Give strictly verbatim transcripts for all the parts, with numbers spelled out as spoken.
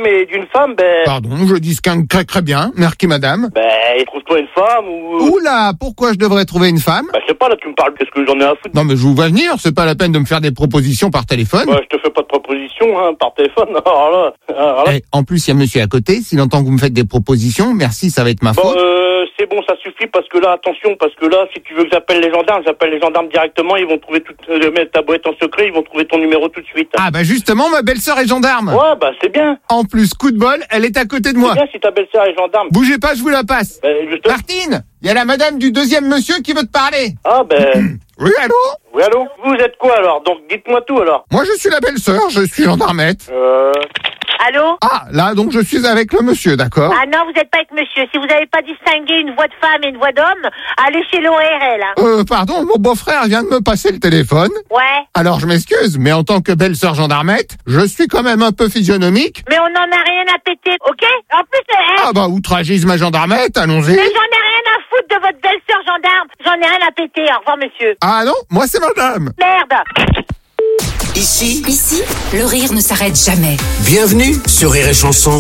mais d'une femme, ben... Pardon, je distingue très très bien. Merci madame. Ben, trouve-toi une femme ou... Oula, pourquoi je devrais trouver une femme? Ben, je sais pas, là, tu me parles, qu'est-ce que j'en ai à foutre? Non mais je vous vois venir, c'est pas la peine de me faire des propositions par téléphone. Ouais, je te fais pas de propositions, hein, par téléphone. Alors là, alors là... Et en plus, il y a monsieur à côté, s'il entend que vous me faites des propositions, merci, ça va être ma Bon, faute. euh, c'est bon, ça suffit, parce que là, attention, parce que là, si tu veux que j'appelle les gendarmes, j'appelle les gendarmes directement, ils vont trouver toute, euh, mettre ta boîte en secret, ils vont trouver ton numéro tout de suite. Ah bah justement, ma belle-sœur est gendarme. Ouais, bah c'est bien. En plus, coup de bol, elle est à côté de moi. C'est bien si ta belle-sœur est gendarme. Bougez pas, je vous la passe. Ben, je te... Martine, il y a la madame du deuxième monsieur qui veut te parler. Ah ben... Oui, allô? Oui, allô? Vous êtes quoi alors? Donc dites-moi tout alors. Moi, je suis la belle-sœur, je suis gendarmette. Euh... Allô? Ah, là, donc je suis avec le monsieur, d'accord? Ah non, vous n'êtes pas avec monsieur. Si vous n'avez pas distingué une voix de femme et une voix d'homme, allez chez l'O R L. Hein. Euh, pardon, mon beau-frère vient de me passer le téléphone. Ouais. Alors, je m'excuse, mais en tant que belle-sœur gendarmette, je suis quand même un peu physionomique. Mais on n'en a rien à péter, ok? En plus, euh, Ah bah, outragisme à gendarmette, allons-y. mais j'en ai rien à foutre de votre belle-sœur gendarme. J'en ai rien à péter. Au revoir, monsieur. Ah non, moi c'est madame. Merde. Ici, Ici, le rire ne s'arrête jamais. bienvenue sur Rire et Chanson.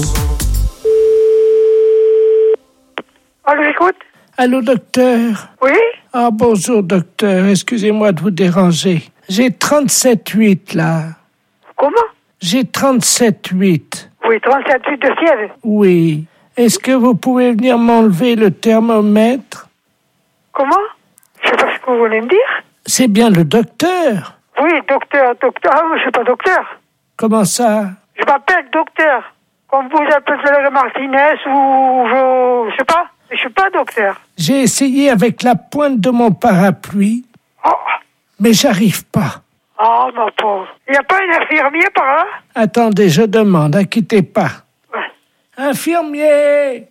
Allô, j'écoute. Allô, docteur? Oui? Ah, bonjour, docteur. Excusez-moi de vous déranger. J'ai trente-sept huit, là. Comment? J'ai trente-sept huit. Oui, trente-sept huit de fièvre. Oui. Est-ce que vous pouvez venir m'enlever le thermomètre? Comment? Je sais pas ce que vous voulez me dire. C'est bien le docteur. Oui, docteur, docteur. Ah, je suis pas docteur. Comment ça? Je m'appelle docteur. Comme vous appelez Martinez ou je... je sais pas. Mais je suis pas docteur. J'ai essayé avec la pointe de mon parapluie, Oh, mais j'arrive pas. oh ma pauvre. Il n'y a pas un infirmier par là? Attendez, je demande, inquiétez pas. Ouais. Infirmier!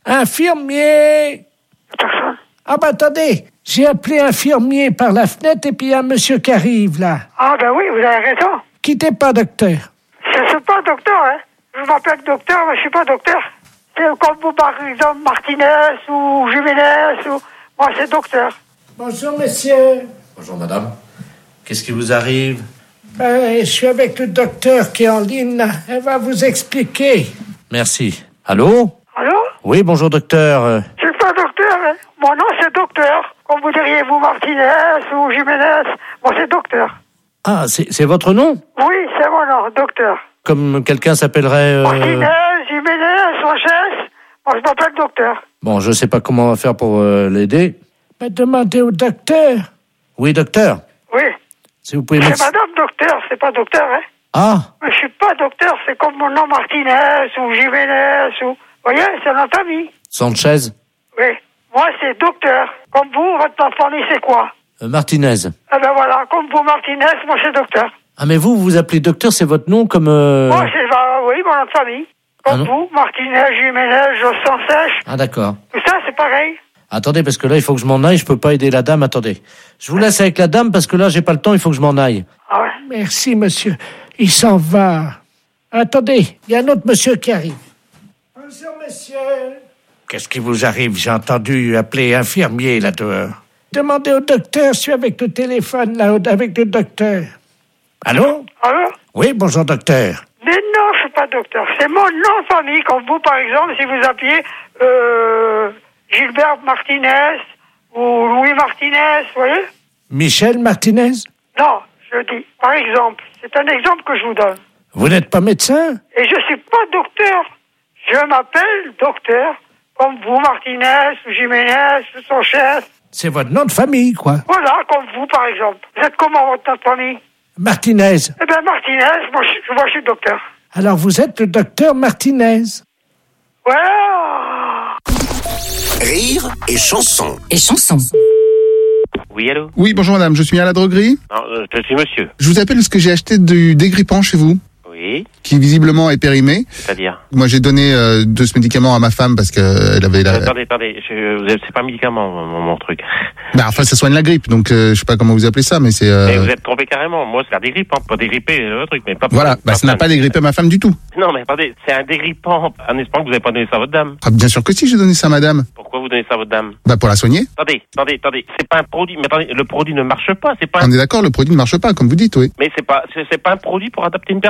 Infirmier! Personne. Ah bah attendez, j'ai appelé infirmier par la fenêtre et puis il y a un monsieur qui arrive là. Ah ben oui, vous avez raison. Quittez pas, docteur. Je suis pas docteur, hein. Je m'appelle docteur, mais je suis pas docteur. C'est comme vous, par exemple, Martinez ou Jiménez ou... Moi, c'est docteur. Bonjour, monsieur. Bonjour madame. Qu'est-ce qui vous arrive? Ben, je suis avec le docteur qui est en ligne là. Elle va vous expliquer. Merci. Allô? Allô? Oui, bonjour docteur. Euh, Je suis pas docteur, hein. Mon nom, c'est docteur. Comme vous diriez, vous, Martinez ou Jiménez. Moi, c'est docteur. Ah, c'est c'est votre nom? Oui, c'est mon nom, docteur. Comme quelqu'un s'appellerait... euh, Martinez, Jiménez, Sanchez. Moi, je m'appelle docteur. Bon, je sais pas comment on va faire pour euh, l'aider. Ben, demandez au docteur. Oui, docteur. Oui. Si vous pouvez C'est m'ex- madame docteur, c'est pas docteur, hein. Ah, Mais je suis pas docteur, c'est comme mon nom Martinez ou Jiménez ou... Vous voyez, c'est notre ami. Sanchez. Oui. Moi, c'est docteur. Comme vous, votre nom de famille, c'est quoi? Euh, Martinez. Eh ben voilà, comme vous, Martinez, moi, c'est docteur. Ah, mais vous, vous vous appelez docteur, c'est votre nom comme... euh, Moi, c'est, bah, oui, mon nom de famille. Ah Comme non. vous, Martinez, Jiménez, Jossan Sèche. Ah, d'accord. Tout ça, c'est pareil. Attendez, parce que là, il faut que je m'en aille, je peux pas aider la dame, attendez. Je vous laisse avec la dame, parce que là, j'ai pas le temps, il faut que je m'en aille. Ah ouais. Merci, monsieur. Il s'en va. Attendez, il y a un autre monsieur qui arrive. Bonjour, monsieur. Qu'est-ce qui vous arrive? J'ai entendu appeler infirmier là dehors. Demandez au docteur, je suis avec le téléphone là, avec le docteur. Allô? Allô? Oui, bonjour docteur. Mais non, je suis pas docteur. C'est mon nom de famille, comme vous, par exemple, si vous appuyez euh, Gilbert Martinez ou Louis Martinez, vous voyez? Michel Martinez? Non, je dis, par exemple. C'est un exemple que je vous donne. Vous n'êtes pas médecin? Et je suis pas docteur. Je m'appelle docteur, comme vous, Martinez, ou Jiménez, ou Sanchez. C'est votre nom de famille, quoi. Voilà, comme vous, par exemple. Vous êtes comment, votre nom de famille? Martinez. Eh bien, Martinez, moi je, moi, je suis docteur. Alors, vous êtes le docteur Martinez. Voilà. Rire et Chanson. Et chanson. Oui, allô? Oui, bonjour madame, je suis bien à la droguerie. Non, euh, je suis monsieur. Je vous appelle parce que j'ai acheté du dégrippant chez vous, Oui, qui visiblement est périmé. c'est-à-dire? Moi j'ai donné euh, de ce médicament à ma femme parce qu'elle avait la... Attendez, attendez, je, vous êtes- c'est pas un médicament, mon, mon truc. Bah enfin ça soigne la grippe, donc euh, je sais pas comment vous appelez ça, mais c'est... euh, Mais vous êtes trompé carrément. Moi, c'est un dégrippant, pas dégripper le truc, mais pas... Voilà, bah ça n'a pas dégrippé ma femme du tout. Non, mais attendez, c'est un dégrippant en espérant que vous n'avez pas donné ça à votre dame. Ah, bien sûr que si, j'ai donné ça à madame. Pourquoi vous donnez ça à votre dame? Bah pour la soigner. Attendez, attendez, attendez, c'est pas un produit, mais attendez, le produit ne marche pas, c'est pas un... On est d'accord, le produit ne marche pas, comme vous dites, oui. Mais c'est pas, c'est, c'est pas un produit pour adapter une personne.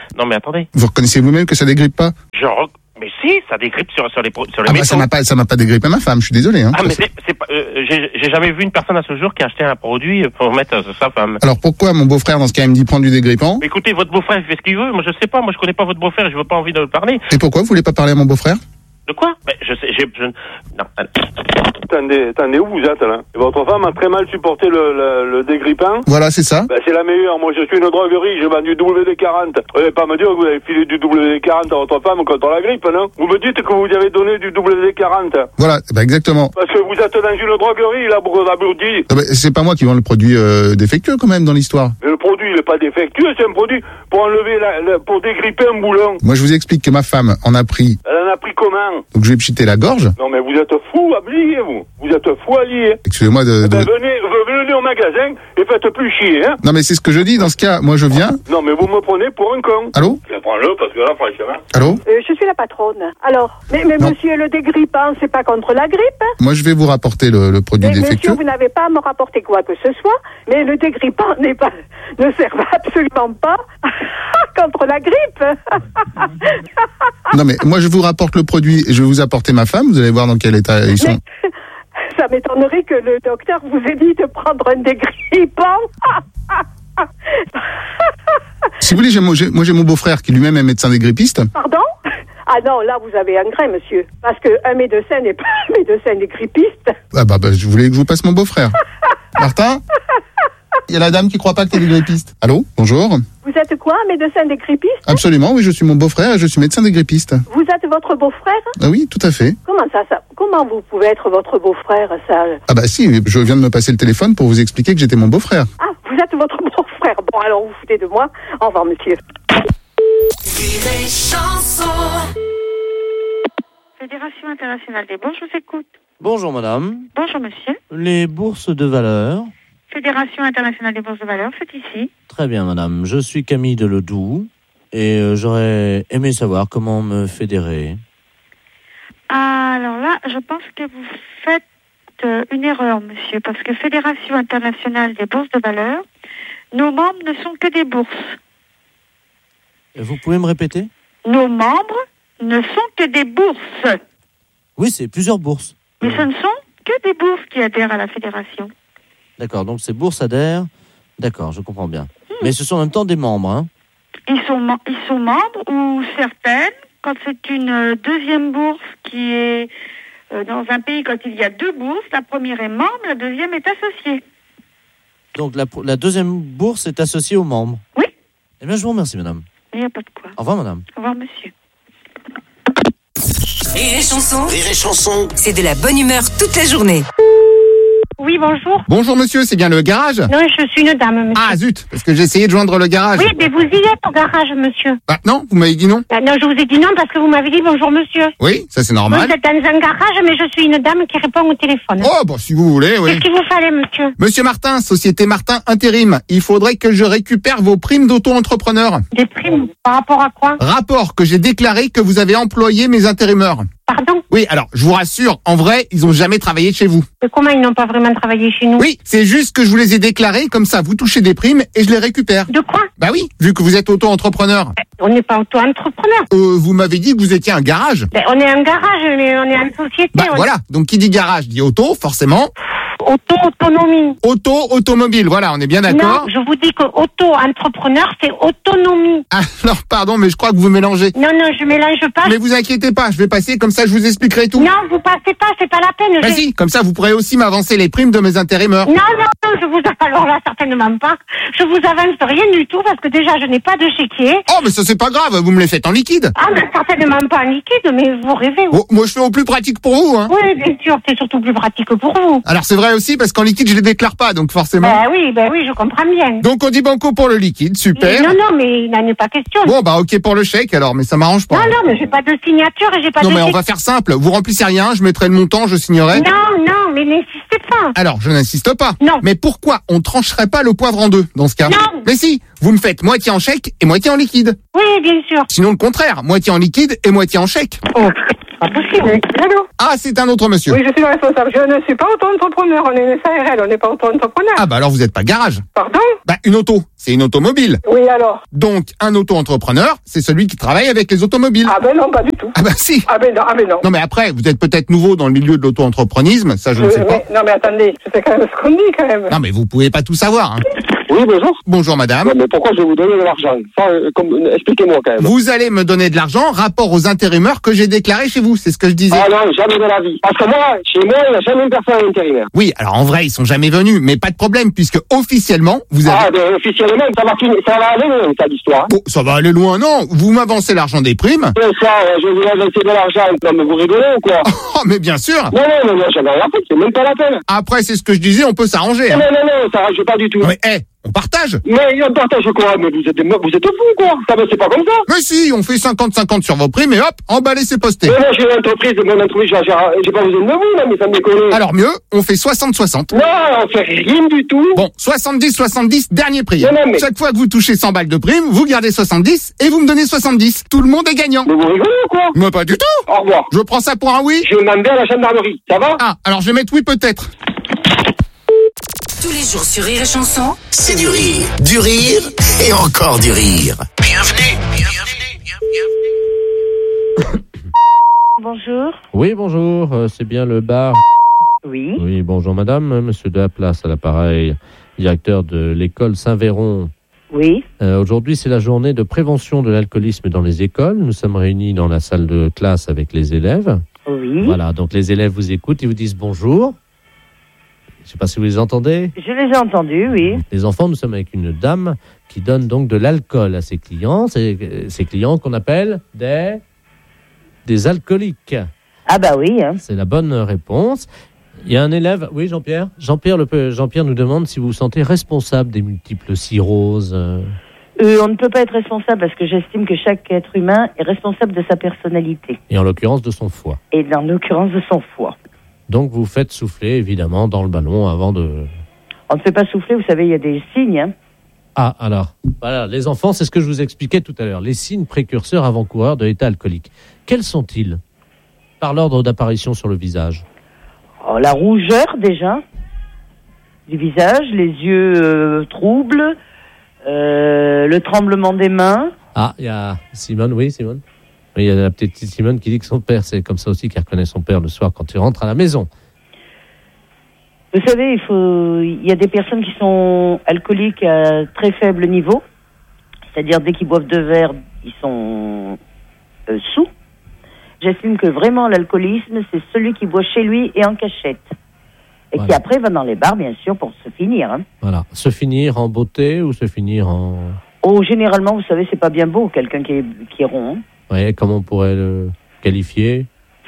Non, mais attendez. Vous reconnaissez vous-même que ça dégrippe pas? Genre, mais si, ça dégrippe sur, sur les, pro- sur les Ah métaux. bah ça m'a pas, ça m'a pas dégrippé ma femme, je suis désolé. Hein. Ah, mais c'est, c'est pas, euh, j'ai, j'ai jamais vu une personne à ce jour qui a acheté un produit pour mettre euh, sa femme. Alors pourquoi mon beau-frère dans ce cas il me dit prendre du dégrippant? Écoutez, votre beau-frère il fait ce qu'il veut, moi je sais pas, moi je connais pas votre beau-frère, je veux pas envie de le parler. Et pourquoi vous voulez pas parler à mon beau-frère? De quoi? Ben, je sais, j'ai, je, non. Attendez, attendez, où vous êtes là? Et votre femme a très mal supporté le, le, le dégrippant? Voilà, c'est ça. Ben, c'est la meilleure. Moi, je suis une droguerie, je vends du W D quarante. Vous n'allez pas me dire que vous avez filé du W D quarante à votre femme contre la grippe, non? Vous me dites que vous lui avez donné du W D quarante. Voilà, bah exactement. Parce que vous êtes dans une droguerie, là, pour l'abourdi. Ah bah, c'est pas moi qui vends le produit euh, défectueux quand même dans l'histoire. Mais le produit, il n'est pas défectueux, c'est un produit pour enlever la, la, pour dégripper un boulon. Moi, je vous explique que ma femme en a pris. Elle en a pris comment? Donc je lui ai pchité la gorge. Non, mais vous êtes fou à lier, vous. Vous êtes fou à lier. Excusez-moi de... Eh ben, de... venez, venez au magasin et faites plus chier, hein. Non mais c'est ce que je dis dans ce cas. Moi je viens. Non, mais vous me prenez pour un con. Allô? Prends-le, parce que là, franchement... Allô? Euh, je suis la patronne. Alors, mais, mais monsieur, le dégrippant, c'est pas contre la grippe? Moi je vais vous rapporter le, le produit Mais défectueux. monsieur, vous n'avez pas à me rapporter quoi que ce soit, mais le dégrippant n'est pas, ne sert absolument pas contre la grippe. Non mais moi je vous rapporte le produit et je vais vous apporter ma femme. Vous allez voir dans quel état ils sont. Mais ça m'étonnerait que le docteur vous ait dit de prendre un dégrippant. Si vous voulez, j'ai, moi j'ai, moi, j'ai mon beau-frère qui lui-même est médecin dégrippiste. Pardon? Ah non, là vous avez un grain, monsieur. Parce qu'un médecin n'est pas un médecin dégripiste. Ah bah, bah je voulais que je vous passe mon beau-frère. Martin? Il y a la dame qui croit pas que t'es dégrippiste. Allô? Bonjour? Vous êtes quoi, un médecin dégripiste? Absolument, oui, je suis mon beau-frère et je suis médecin dégrippiste. Vous êtes votre beau-frère? Ah oui, tout à fait. Comment ça, ça Comment vous pouvez être votre beau-frère, ça? Ah bah si, je viens de me passer le téléphone pour vous expliquer que j'étais mon beau-frère. Ah, vous êtes votre beau-frère. Bon, alors vous foutez de moi. Au revoir, monsieur. Fédération internationale des bourses, je vous écoute. Bonjour madame. Bonjour monsieur. Les bourses de valeur. Fédération internationale des bourses de valeur, c'est ici. Très bien madame, je suis Camille Deledoux et euh, j'aurais aimé savoir comment me fédérer. Alors là, je pense que vous faites euh, une erreur, monsieur, parce que Fédération internationale des bourses de valeur, nos membres ne sont que des bourses. Vous pouvez me répéter? Nos membres ne sont que des bourses. Oui, c'est plusieurs bourses. Mais ce ne sont que des bourses qui adhèrent à la fédération. D'accord, donc ces bourses adhèrent. D'accord, je comprends bien. Hmm. Mais ce sont en même temps des membres, hein? Ils sont, ils sont membres ou certaines, quand c'est une deuxième bourse qui est euh, dans un pays, quand il y a deux bourses, la première est membre, la deuxième est associée. Donc la, la deuxième bourse est associée aux membres? Oui. Eh bien, je vous remercie, madame. Il n'y a pas de quoi. Au revoir, madame. Au revoir, monsieur. Rire et chanson. Rire et chanson. C'est de la bonne humeur toute la journée. Oui, bonjour. Bonjour monsieur, c'est bien le garage? Non, je suis une dame, monsieur. Ah zut, parce que j'ai essayé de joindre le garage. Oui, mais vous y êtes au garage, monsieur. Bah non, vous m'avez dit non. Ah, non, je vous ai dit non parce que vous m'avez dit bonjour, monsieur. Oui, ça c'est normal. Vous êtes dans un garage, mais je suis une dame qui répond au téléphone. Oh, bah si vous voulez, oui. Qu'est-ce qu'il vous fallait, monsieur? Monsieur Martin, Société Martin Intérim, il faudrait que je récupère vos primes d'auto-entrepreneur. Des primes par rapport à quoi? Rapport que j'ai déclaré que vous avez employé mes intérimaires. Pardon? Oui, alors, je vous rassure, en vrai, ils ont jamais travaillé chez vous. Mais comment ils n'ont pas vraiment travaillé chez nous? Oui, c'est juste que je vous les ai déclarés, comme ça, vous touchez des primes et je les récupère. De quoi? Bah oui, vu que vous êtes auto-entrepreneur. On n'est pas auto-entrepreneur. Euh, vous m'avez dit que vous étiez un garage. Ben, on est un garage, mais on est une société. Bah on... voilà, donc qui dit garage dit auto, forcément. Auto-autonomie. Auto-automobile, voilà, on est bien d'accord. Non, je vous dis que auto-entrepreneur, c'est autonomie. Alors, pardon, mais je crois que vous mélangez. Non, non, je mélange pas. Mais vous inquiétez pas, je vais passer, comme ça je vous expliquerai tout. Non, vous passez pas, c'est pas la peine. Bah si, comme ça vous pourrez aussi m'avancer les primes de mes intérimaires. Non, non, non, je vous alors là, certainement pas. Je vous avance rien du tout parce que déjà, je n'ai pas de chéquier. Oh, mais ça c'est pas grave, vous me les faites en liquide. Ah, mais certainement pas en liquide, mais vous rêvez. Oh, moi je fais au plus pratique pour vous, hein. Oui, bien sûr, c'est surtout plus pratique pour vous. Alors c'est vrai aussi parce qu'en liquide je les déclare pas, donc forcément. Ben oui, ben oui, je comprends bien. Donc on dit banco pour le liquide, super. Non, non, mais il n'en est pas question. Bon, bah ok pour le chèque alors, mais ça m'arrange pas. Non, non, mais j'ai pas de signature et j'ai pas non, de... Non mais on va faire simple, vous remplissez rien, je mettrai le montant, je signerai. Non, non, mais n'insistez pas. Alors, je n'insiste pas. Non. Mais pourquoi on trancherait pas le poivre en deux, dans ce cas? Non. Mais si, vous me faites moitié en chèque et moitié en liquide. Oui, bien sûr. Sinon le contraire, moitié en liquide et moitié en chèque. Oh, Pas possible. Allô? Ah, c'est un autre monsieur. Oui, je suis le responsable. Je ne suis pas auto-entrepreneur. On est une S A R L, on n'est pas auto-entrepreneur. Ah bah alors vous n'êtes pas garage. Pardon? Bah une auto, c'est une automobile. Oui, alors? Donc un auto-entrepreneur, c'est celui qui travaille avec les automobiles. Ah ben non, pas du tout. Ah bah si. Ah ben non, ah ben non. Non mais après, vous êtes peut-être nouveau dans le milieu de l'auto-entreprenisme, ça je ne Euh, sais pas. mais- non mais attendez, je sais quand même ce qu'on dit quand même. Non mais vous pouvez pas tout savoir. Hein. Oui, bonjour. Bonjour madame. Ouais, mais pourquoi je vais vous donner de l'argent? Ça, euh, comme, euh, expliquez-moi quand même. Vous allez me donner de l'argent rapport aux intérimaires que j'ai déclarés chez vous, c'est ce que je disais. Ah non, jamais de la vie. Parce que moi, chez moi, il n'y a jamais une personne intérimaire. Oui, alors en vrai, ils sont jamais venus, mais pas de problème, puisque officiellement, vous avez... Ah, ben, officiellement, ça va, finir, ça va aller loin, ça, l'histoire. Oh, ça va aller loin, non. Vous m'avancez l'argent des primes. Ouais, ça, euh, je vais vous avancer de l'argent. Non, mais vous rigolez ou quoi? Oh, mais bien sûr. Non, non, non, non, j'avais rien fait, c'est même pas la peine. Après, c'est ce que je disais, on peut s'arranger. Non, Hein. non, non, non, ça arrange pas du tout. Mais, hé, on partage. Mais on partage quoi? Mais vous êtes, des- vous êtes fous, quoi? Ça, mais c'est pas comme ça. Mais si, on fait cinquante cinquante sur vos primes et hop, emballé, c'est posté. Mais moi, j'ai une entreprise, mon entreprise, j'ai j'ai pas besoin de vous, là, mais ça me déconne. Alors mieux, on fait soixante soixante. Non, on fait rien du tout. Bon, soixante-dix soixante-dix, dernier prix. Non, non, mais- Chaque fois que vous touchez cent balles de prime, vous gardez soixante-dix et vous me donnez soixante-dix. Tout le monde est gagnant. Mais vous rigolez ou quoi? Moi, pas du tout. Au revoir. Je prends ça pour un oui. Je m'en vais à la gendarmerie, ça va? Ah, alors je vais mettre oui peut-être. Tous les jours sur Rire et Chanson, C'est du rire. Du rire et encore du rire. Bienvenue. Bienvenue. Bienvenue. Bonjour. Oui, bonjour, euh, c'est bien le bar. Oui. Oui, bonjour madame, euh, monsieur de la place à l'appareil, directeur de l'école Saint-Véron. Oui. Euh, aujourd'hui, c'est la journée de prévention de l'alcoolisme dans les écoles. Nous sommes réunis dans la salle de classe avec les élèves. Oui. Voilà, donc les élèves vous écoutent, ils vous disent bonjour. Je ne sais pas si vous les entendez. Je les ai entendus, oui. Les enfants, nous sommes avec une dame qui donne donc de l'alcool à ses clients. C'est euh, ces clients qu'on appelle des, des alcooliques. Ah bah oui. Hein. C'est la bonne réponse. Il y a un élève, oui Jean-Pierre Jean-Pierre, le, Jean-Pierre nous demande si vous vous sentez responsable des multiples cirrhoses. Euh... Euh, on ne peut pas être responsable parce que j'estime que chaque être humain est responsable de sa personnalité. Et en l'occurrence de son foie. Et dans l'occurrence de son foie. Donc vous faites souffler évidemment dans le ballon avant de... On ne fait pas souffler, vous savez, il y a des signes. Hein. Ah alors, voilà, les enfants, c'est ce que je vous expliquais tout à l'heure. Les signes précurseurs avant-coureurs de l'état alcoolique. Quels sont-ils? Par l'ordre d'apparition sur le visage. Oh, la rougeur déjà du visage, les yeux euh, troubles, euh, le tremblement des mains. Ah, il y a Simone, oui Simone. Oui, il y a la petite Simone qui dit que son père, c'est comme ça aussi qu'elle reconnaît son père le soir quand il rentre à la maison. Vous savez, il faut, il y a des personnes qui sont alcooliques à très faible niveau, c'est-à-dire dès qu'ils boivent deux verres, ils sont euh, sous. J'estime que vraiment l'alcoolisme, c'est celui qui boit chez lui et en cachette. Et Voilà. qui après va dans les bars, bien sûr, pour se finir. Hein. Voilà. Se finir en beauté ou se finir en... Oh, généralement, vous savez, c'est pas bien beau, quelqu'un qui est, qui est rond. Hein. Ouais, comment on pourrait le qualifier?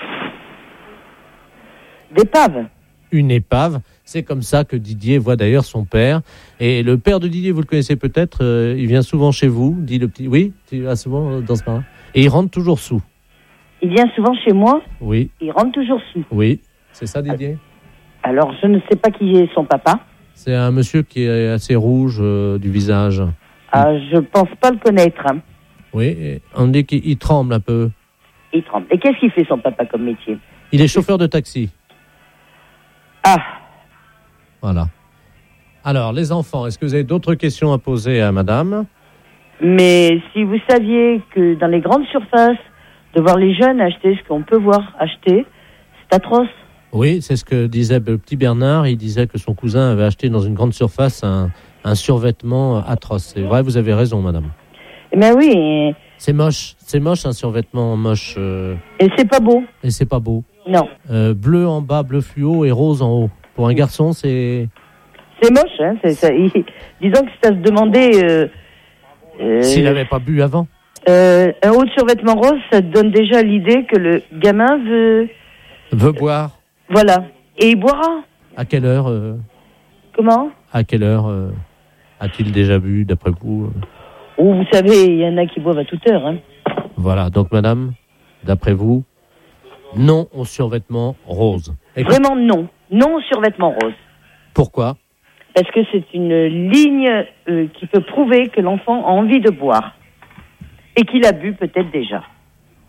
D'épave. Une épave. C'est comme ça que Didier voit d'ailleurs son père. Et le père de Didier, vous le connaissez peut-être, euh, il vient souvent chez vous, dit le petit... Oui, tu vas souvent euh, dans ce bar. Et il rentre toujours sous. Il vient souvent chez moi, Oui, il rentre toujours sous. oui. C'est ça, Didier? Alors, je ne sais pas qui est son papa. C'est un monsieur qui est assez rouge euh, du visage. Ah, je pense pas le connaître. Hein. Oui, et on dit qu'il il tremble un peu. Il tremble. Et qu'est-ce qu'il fait, son papa, comme métier? Il est chauffeur de taxi. Ah, Voilà. Alors, les enfants, est-ce que vous avez d'autres questions à poser à madame? mais si vous saviez que dans les grandes surfaces, de voir les jeunes acheter ce qu'on peut voir acheter, c'est atroce. Oui, c'est ce que disait le petit Bernard. Il disait que son cousin avait acheté dans une grande surface un, un survêtement atroce. C'est vrai, vous avez raison, madame. Eh bien oui, et, C'est moche. C'est moche, un survêtement moche. euh, et c'est pas beau. et c'est pas beau. Non. Euh, bleu en bas, bleu fluo et rose en haut. Pour un garçon, c'est... C'est moche, hein. C'est, ça, il- disons que c'est à se demander... Euh, euh, S'il n'avait pas bu avant. euh, un haut de survêtement rose, ça te donne déjà l'idée que le gamin veut... Veut boire. Voilà. Et il boira. À quelle heure euh, Comment? À quelle heure euh, a-t-il déjà bu, d'après vous? Oh, vous savez, il y en a qui boivent à toute heure, hein. Voilà, donc madame, d'après vous, non au survêtement rose. Et Vraiment non. Non au survêtement rose. pourquoi? Parce que c'est une ligne euh, qui peut prouver que l'enfant a envie de boire. Et qu'il a bu peut-être déjà.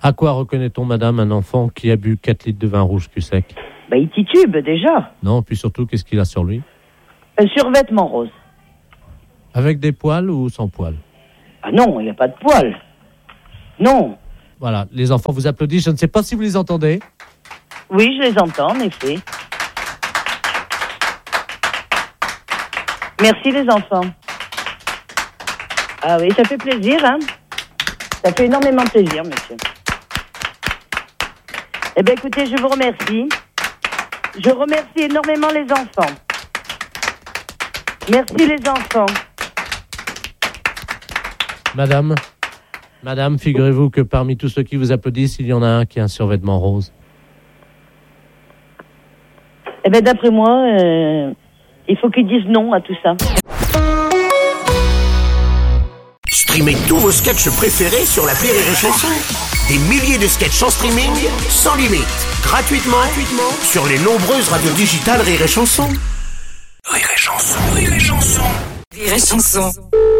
À quoi reconnaît-on, madame, un enfant qui a bu quatre litres de vin rouge cul sec? Bah, il titube, déjà. Non, puis surtout, qu'est-ce qu'il a sur lui? Un survêtement rose. Avec des poils ou sans poils? Ah non, il n'y a pas de poils. Non. Voilà, les enfants vous applaudissent. Je ne sais pas si vous les entendez. Oui, je les entends, en effet. Merci, les enfants. Ah oui, ça fait plaisir, hein. Ça fait énormément plaisir, monsieur. Eh bien, écoutez, je vous remercie. Je remercie énormément les enfants. Merci, les enfants. Madame, madame, figurez-vous que parmi tous ceux qui vous applaudissent, il y en a un qui a un survêtement rose. Eh bien, d'après moi, euh, il faut qu'ils disent non à tout ça. Streamez tous vos sketchs préférés sur l'appli Rire et Chanson. Des milliers de sketchs en streaming, sans limite, gratuitement, gratuitement sur les nombreuses radios digitales Rire et Chanson. Rire et Chanson, Rire et Chanson. Rire et Chanson.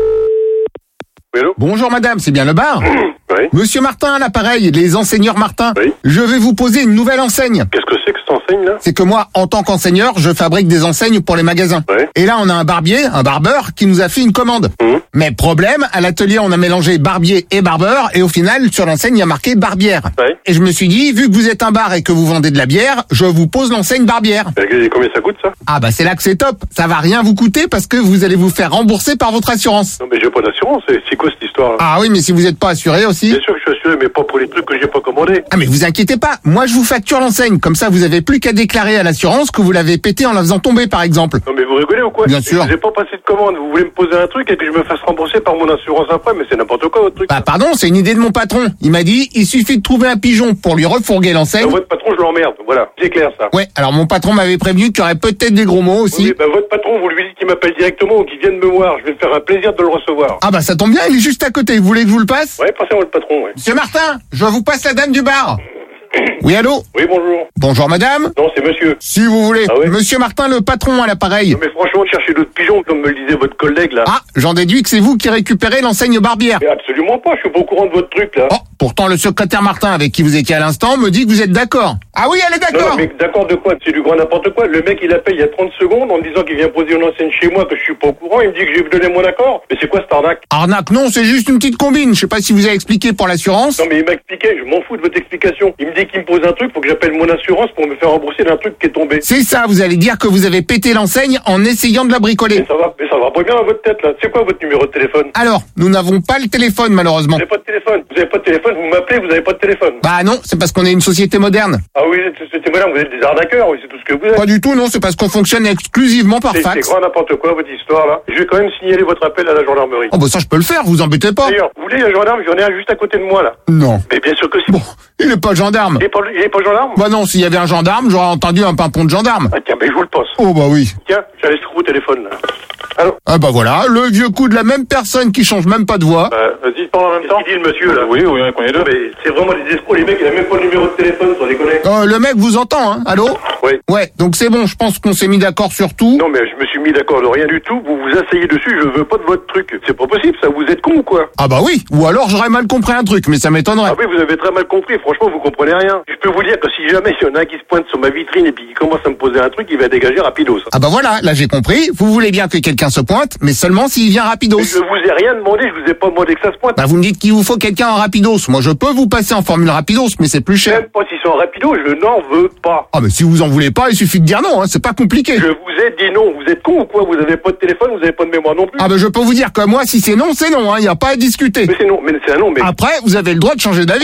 Bonjour madame, c'est bien le bar? Oui. Monsieur Martin à l'appareil, les enseigneurs Martin. Oui. Je vais vous poser une nouvelle enseigne. Qu'est-ce que c'est que cette enseigne là? C'est que moi, en tant qu'enseigneur, je fabrique des enseignes pour les magasins. Oui. Et là, on a un barbier, un barbeur, qui nous a fait une commande. Mmh. Mais problème, à l'atelier, on a mélangé barbier et barbeur, et au final, sur l'enseigne, il y a marqué barbière. Oui. Et je me suis dit, vu que vous êtes un bar et que vous vendez de la bière, je vous pose l'enseigne barbière. Et combien ça coûte ça? Ah bah c'est là que c'est top. Ça va rien vous coûter parce que vous allez vous faire rembourser par votre assurance. Non mais j'ai pas d'assurance, c'est c'est quoi cette histoire là? Ah oui, mais si vous n'êtes pas assuré aussi. Bien sûr que je suis assuré, mais pas pour les trucs que j'ai pas commandés. Ah mais vous inquiétez pas, moi je vous facture l'enseigne, comme ça vous avez plus qu'à déclarer à l'assurance que vous l'avez pété en la faisant tomber par exemple. Non mais vous rigolez ou quoi? Bien sûr. Je vous ai pas passé de commande, vous voulez me poser un truc et que je me fasse rembourser par mon assurance après, mais c'est n'importe quoi votre truc. Bah pardon, c'est une idée de mon patron. Il m'a dit, il suffit de trouver un pigeon pour lui refourguer l'enseigne. Non, votre patron je l'emmerde, voilà, c'est clair ça. Ouais, alors mon patron m'avait prévenu qu'il y aurait peut-être des gros mots aussi. Oui, bah votre patron, vous lui dites qu'il m'appelle directement ou qu'il vienne me voir, je vais me faire un plaisir de le recevoir. Ah bah ça tombe bien, il est juste à côté, vous voulez que je vous le passe? Ouais, passez-moi le patron, ouais. Monsieur Martin, je vous passe la dame du bar. Oui, allô? Oui, bonjour. Bonjour madame. Non, c'est monsieur. Si vous voulez. Ah ouais? Monsieur Martin, le patron à l'appareil. Non mais franchement, cherchez d'autres pigeons, comme me le disait votre collègue là. Ah, j'en déduis que c'est vous qui récupérez l'enseigne barbière. Mais absolument pas, je suis pas au courant de votre truc là. Oh, pourtant le secrétaire Martin avec qui vous étiez à l'instant me dit que vous êtes d'accord. Ah oui, elle est Non, d'accord. mais d'accord de quoi? C'est du grand n'importe quoi. Le mec il appelle il y a trente secondes en me disant qu'il vient poser une enseigne chez moi, que je suis pas au courant, il me dit que j'ai donné mon accord. Mais c'est quoi cette arnaque? Arnaque, non, c'est juste une petite combine. Je sais pas si vous avez expliqué pour l'assurance. Non mais il m'a expliqué, je m'en fous de votre explication. Il me dit qu'il me pose un truc, faut que j'appelle mon assurance pour me faire rembourser d'un truc qui est tombé. C'est ça, vous allez dire que vous avez pété l'enseigne en essayant de la bricoler. Mais ça va, mais ça va pas bien dans votre tête là. C'est quoi votre numéro de téléphone? Alors, nous n'avons pas le téléphone malheureusement. Vous avez pas de téléphone. Vous avez pas de téléphone, vous m'appelez, vous avez pas de téléphone. Bah non, c'est parce qu'on est une société moderne. Ah oui, c'était madame, vous êtes des arnaqueurs, oui, c'est tout ce que vous êtes. Pas du tout, non, c'est parce qu'on fonctionne exclusivement par C'est c'est fax. grand n'importe quoi votre histoire là. Je vais quand même signaler votre appel à la gendarmerie. Oh bah ça je peux le faire, vous embêtez pas. D'ailleurs, vous voulez un gendarme? J'en ai un juste à côté de moi là. Non. Mais bien sûr que si. Bon, il est pas gendarme. Il est pas, il est pas gendarme? Bah non, s'il y avait un gendarme, j'aurais entendu un pimpon de gendarme. Ah tiens, mais je vous le passe. Oh bah oui. Tiens, j'allais se trouver au téléphone là. Allô? Ah bah voilà, le vieux coup de la même personne qui change même pas de voix. Euh, vas-y, parle en même temps. Qu'est-ce qu'il dit le monsieur là? Oui, oui, on connaît deux. Mais c'est vraiment des escrocs, les mecs, il a même pas le numéro de téléphone, sans déconner. Euh, le mec vous entend, hein? Allô? Oui. Ouais, donc c'est bon, je pense qu'on s'est mis d'accord sur tout. Non, mais je me suis mis d'accord de rien du tout. Vous vous asseyez dessus, je veux pas de votre truc. C'est pas possible, ça. Vous êtes con ou quoi? Ah bah oui, ou alors j'aurais mal compris un truc, mais ça m'étonnerait. Ah oui, vous avez très mal compris. Franchement, vous comprenez rien. Je peux vous dire que si jamais il y en a un qui se pointe sur ma vitrine et puis qui commence à me poser un truc, il va dégager rapidos. Ah bah voilà, là j'ai compris. Vous voulez bien que quelqu'un se pointe, mais seulement s'il vient rapidos. Mais je vous ai rien demandé, je vous ai pas demandé que ça se pointe. Bah vous me dites qu'il vous faut quelqu'un en rapidos. Moi je peux vous passer en formule rapidos, mais c'est plus cher. Même pas s'ils sont en rapido, je n'en veux pas. Ah mais si vous en voulez pas, il suffit de dire non, hein, c'est pas compliqué. Je vous ai dit non. Vous êtes con ou quoi? Vous avez pas de téléphone, vous avez pas de mémoire non plus. Ah bah je peux vous dire que moi si c'est non, c'est non, hein, y a pas à discuter. Mais c'est non, mais c'est un non, mais... Après, vous avez le droit de changer d'avis.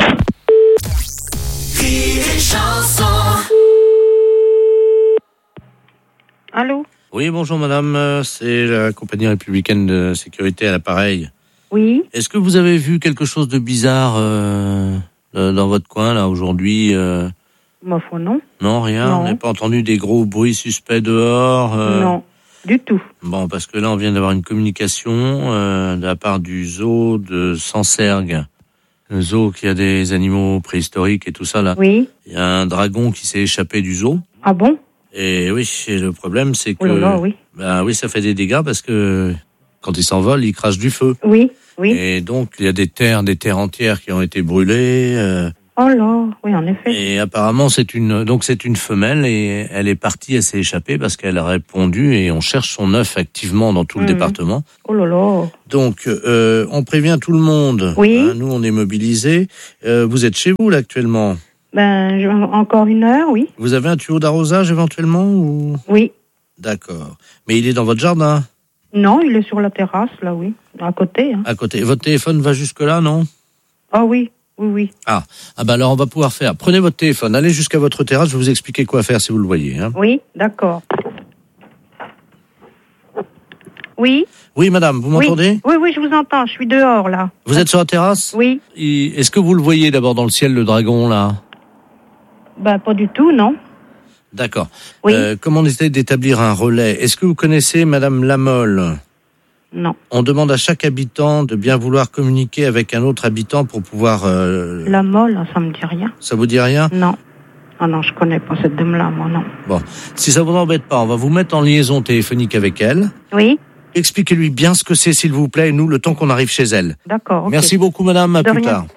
Allô? Oui, bonjour madame, euh, c'est la compagnie républicaine de sécurité à l'appareil. Oui. Est-ce que vous avez vu quelque chose de bizarre euh, euh, dans votre coin là aujourd'hui euh... Ma foi, non. Non, rien. Non. On n'a pas entendu des gros bruits suspects dehors. euh... Non, du tout. Bon, parce que là, on vient d'avoir une communication euh, de la part du zoo de Sancergues. Le zoo qui a des animaux préhistoriques et tout ça là. Oui. Il y a un dragon qui s'est échappé du zoo. Ah bon? Et oui, et le problème c'est que... Oh là là, oui. Ben oui, ça fait des dégâts parce que quand il s'envole, il crache du feu. Oui, oui. Et donc, il y a des terres, des terres entières qui ont été brûlées. Euh, Oh là, oui, en effet. et apparemment, c'est une, donc c'est une femelle et elle est partie, elle s'est échappée parce qu'elle a répondu et on cherche son œuf activement dans tout le Mhm. département. Oh là là. Donc, euh, on prévient tout le monde. Oui. Hein, nous, on est mobilisés. Euh, vous êtes chez vous, là, actuellement? Ben, je- encore une heure, oui. Vous avez un tuyau d'arrosage, éventuellement, ou? Oui. D'accord. Mais il est dans votre jardin, Non, il est sur la terrasse, là, oui. À côté, hein. à côté. Votre téléphone va jusque-là, non? Ah oui, oui, oui. Ah, ah bah alors on va pouvoir faire. Prenez votre téléphone, allez jusqu'à votre terrasse, je vais vous expliquer quoi faire si vous le voyez. Hein. Oui, d'accord. Oui. Oui, madame, vous m'entendez? Oui, oui, oui, je vous entends. Je suis dehors, là. Vous êtes sur la terrasse? Oui. Et est-ce que vous le voyez d'abord dans le ciel, le dragon, là? Ben, pas du tout, non. D'accord. Oui. Euh, comment on essaie d'établir un relais? Est-ce que vous connaissez madame Lamolle? Non. On demande à chaque habitant de bien vouloir communiquer avec un autre habitant pour pouvoir... Euh... La molle, ça me dit rien. Ça vous dit rien? Non. Ah non, je connais pas cette dame-là, moi, non. Bon, si ça vous embête pas, on va vous mettre en liaison téléphonique avec elle. Oui. Expliquez-lui bien ce que c'est, s'il vous plaît, et nous, le temps qu'on arrive chez elle. D'accord, ok. Merci beaucoup, madame, à De plus rien. tard.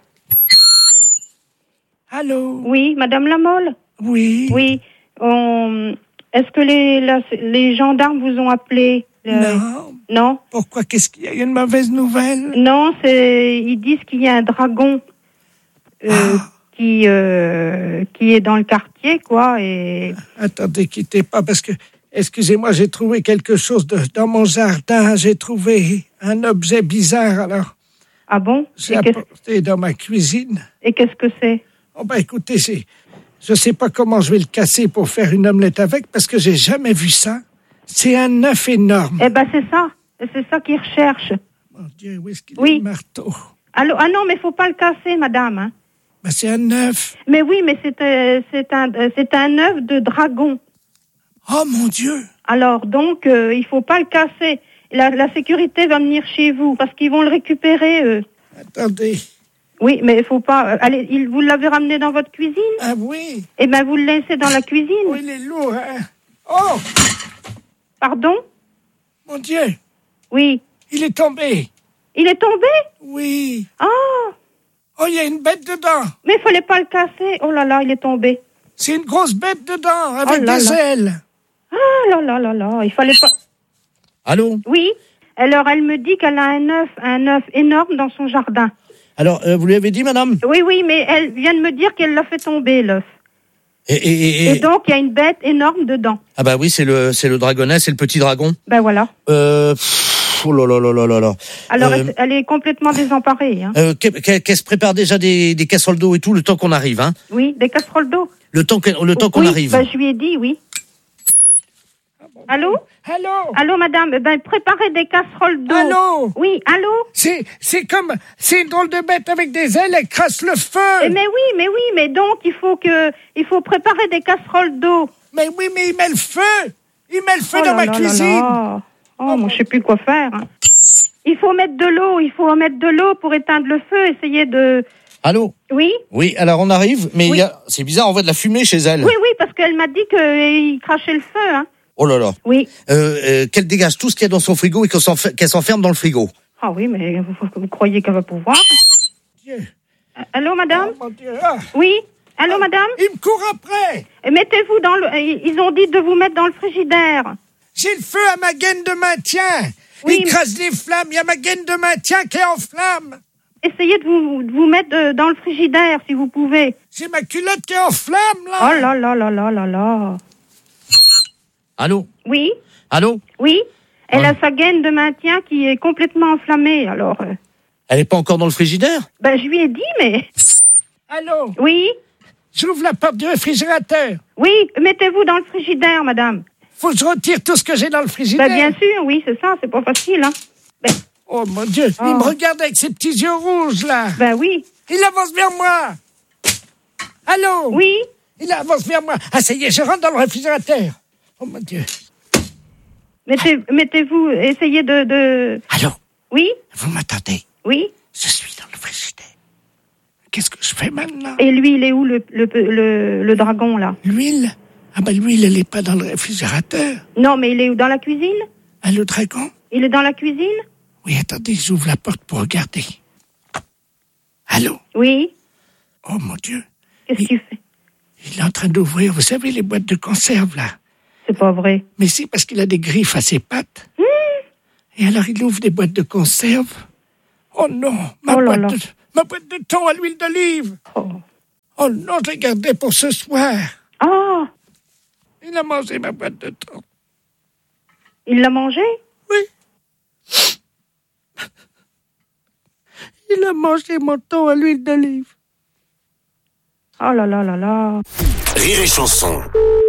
Allô? Oui, madame Lamolle? Oui. Oui. On... Est-ce que les, la- les gendarmes vous ont appelé? euh, Non. Non? Pourquoi? Qu'est-ce qu'il y a? Il y a une mauvaise nouvelle? Non, c'est ils disent qu'il y a un dragon euh, Ah. qui euh, qui est dans le quartier, quoi. Et Attendez, quittez pas, parce que, excusez-moi, j'ai trouvé quelque chose de, dans mon jardin. J'ai trouvé un objet bizarre, alors. Ah bon? J'ai Et qu'est-ce- apporté dans ma cuisine. Et qu'est-ce que c'est? Oh ben écoutez, c'est, je sais pas comment je vais le casser pour faire une omelette avec, parce que j'ai jamais vu ça. C'est un œuf énorme. Eh ben c'est ça, c'est ça qu'ils recherchent. Mon Dieu, où est-ce qu'il Oui. est le marteau? Allô? Ah non, mais faut pas le casser, madame. Hein. Ben c'est un œuf. Mais oui, mais c'est euh, c'est un euh, c'est un œuf de dragon. Oh mon Dieu! Alors donc euh, il faut pas le casser. La, la sécurité va venir chez vous parce qu'ils vont le récupérer. Eux. Attendez. Oui, mais il faut pas. euh, allez, il, vous l'avez ramené dans votre cuisine? Ah oui. Eh ben vous le laissez dans la cuisine. Oh, il est lourd, hein? Oh! Pardon? Mon Dieu! Oui. Il est tombé! Il est tombé? Oui. Ah! Oh, il y a une bête dedans! Mais il fallait pas le casser. Oh là là, il est tombé. C'est une grosse bête dedans, avec Oh là des là. ailes! Ah là là là là, il fallait pas. Allô? Oui. Alors elle me dit qu'elle a un œuf, un œuf énorme dans son jardin. Alors, euh, vous lui avez dit, madame? Oui, oui, mais elle vient de me dire qu'elle l'a fait tomber, l'œuf. Et, et, et, Et donc, il y a une bête énorme dedans. Ah bah oui, c'est le, c'est le dragonnet, c'est le petit dragon. Ben voilà. Euh, pff, oh là là là là là là. Alors, Euh, elle, elle est complètement désemparée. Hein. euh, qu'elle, qu'elle- qu'elle se prépare déjà des, des casseroles d'eau et tout, le temps qu'on arrive, hein. Oui, des casseroles d'eau. Le temps, que- le temps qu'on oui, arrive. ben, je lui ai dit, oui. Allô? Allô? Allô, madame? Eh Ben, préparez des casseroles d'eau. Allô? Oui, allô? C'est, c'est comme, c'est une drôle de bête avec des ailes, elle crasse le feu! Eh, mais oui, mais oui, mais donc, il faut que, il faut préparer des casseroles d'eau. Mais oui, mais il met le feu! Il met le feu Oh dans là ma là là cuisine! là. Oh, moi, je sais plus quoi faire. hein. Il faut mettre de l'eau, il faut mettre de l'eau pour éteindre le feu, essayer de... Allô? Oui? Oui, alors on arrive, mais il Oui. y a, c'est bizarre, on voit de la fumée chez elle. Oui, oui, parce qu'elle m'a dit qu'il crachait le feu, hein. Oh là là. Oui. Euh, euh, qu'elle dégage tout ce qu'il y a dans son frigo et qu'elle s'enfer- qu'elle s'enferme dans le frigo. Ah oui, mais vous, vous croyez qu'elle va pouvoir? Dieu. Euh, Allô, madame? Oh mon Dieu! Ah. Oui? Allô, madame? Il me court après! Et mettez-vous dans le... euh, Ils ont dit de vous mettre dans le frigidaire. J'ai le feu à ma gaine de maintien! Oui, il mais- crasse les flammes, il y a ma gaine de maintien qui est en flamme! Essayez de vous, de vous mettre euh, dans le frigidaire, si vous pouvez. J'ai ma culotte qui est en flamme, là! Oh là là là là là là. Allô? Oui? Allô? Oui? Elle Ouais. a sa gaine de maintien qui est complètement enflammée, alors... euh, Elle est pas encore dans le frigidaire? ben, je lui ai dit, mais... Allô? Oui? J'ouvre la porte du réfrigérateur! Oui, mettez-vous dans le frigidaire, madame. Faut que je retire tout ce que j'ai dans le frigidaire! Ben, bien sûr, oui, c'est ça, c'est pas facile, hein. Ben, Oh mon Dieu! Oh. Il me regarde avec ses petits yeux rouges, là! ben oui. Il avance vers moi! Allô? Oui? Il avance vers moi! Ah, ça y est, je rentre dans le réfrigérateur! Oh mon Dieu! Mettez, mettez-vous, essayez de, de... Allô? Oui? Vous m'attendez? Oui? Je suis dans le frigidaire. Qu'est-ce que je fais maintenant? Et lui, il est où, le, le, le, le dragon, là? L'huile? Ah ben l'huile, elle est pas dans le réfrigérateur. Non, mais il est où, dans la cuisine? Ah, le dragon? Il est dans la cuisine? Oui, attendez, j'ouvre la porte pour regarder. Allô? Oui? Oh, mon Dieu. Qu'est-ce qu'il fait? Il est en train d'ouvrir, vous savez, les boîtes de conserve, là. C'est pas vrai. Mais si, parce qu'il a des griffes à ses pattes. Mmh. Et alors, il ouvre des boîtes de conserve. Oh non, ma, oh là boîte, là. De, ma boîte de thon à l'huile d'olive. Oh. Oh non, je l'ai gardée pour ce soir. Ah! Il a mangé ma boîte de thon. Il l'a mangé? Oui. Il a mangé mon thon à l'huile d'olive. Oh là là là là. Rire et chanson.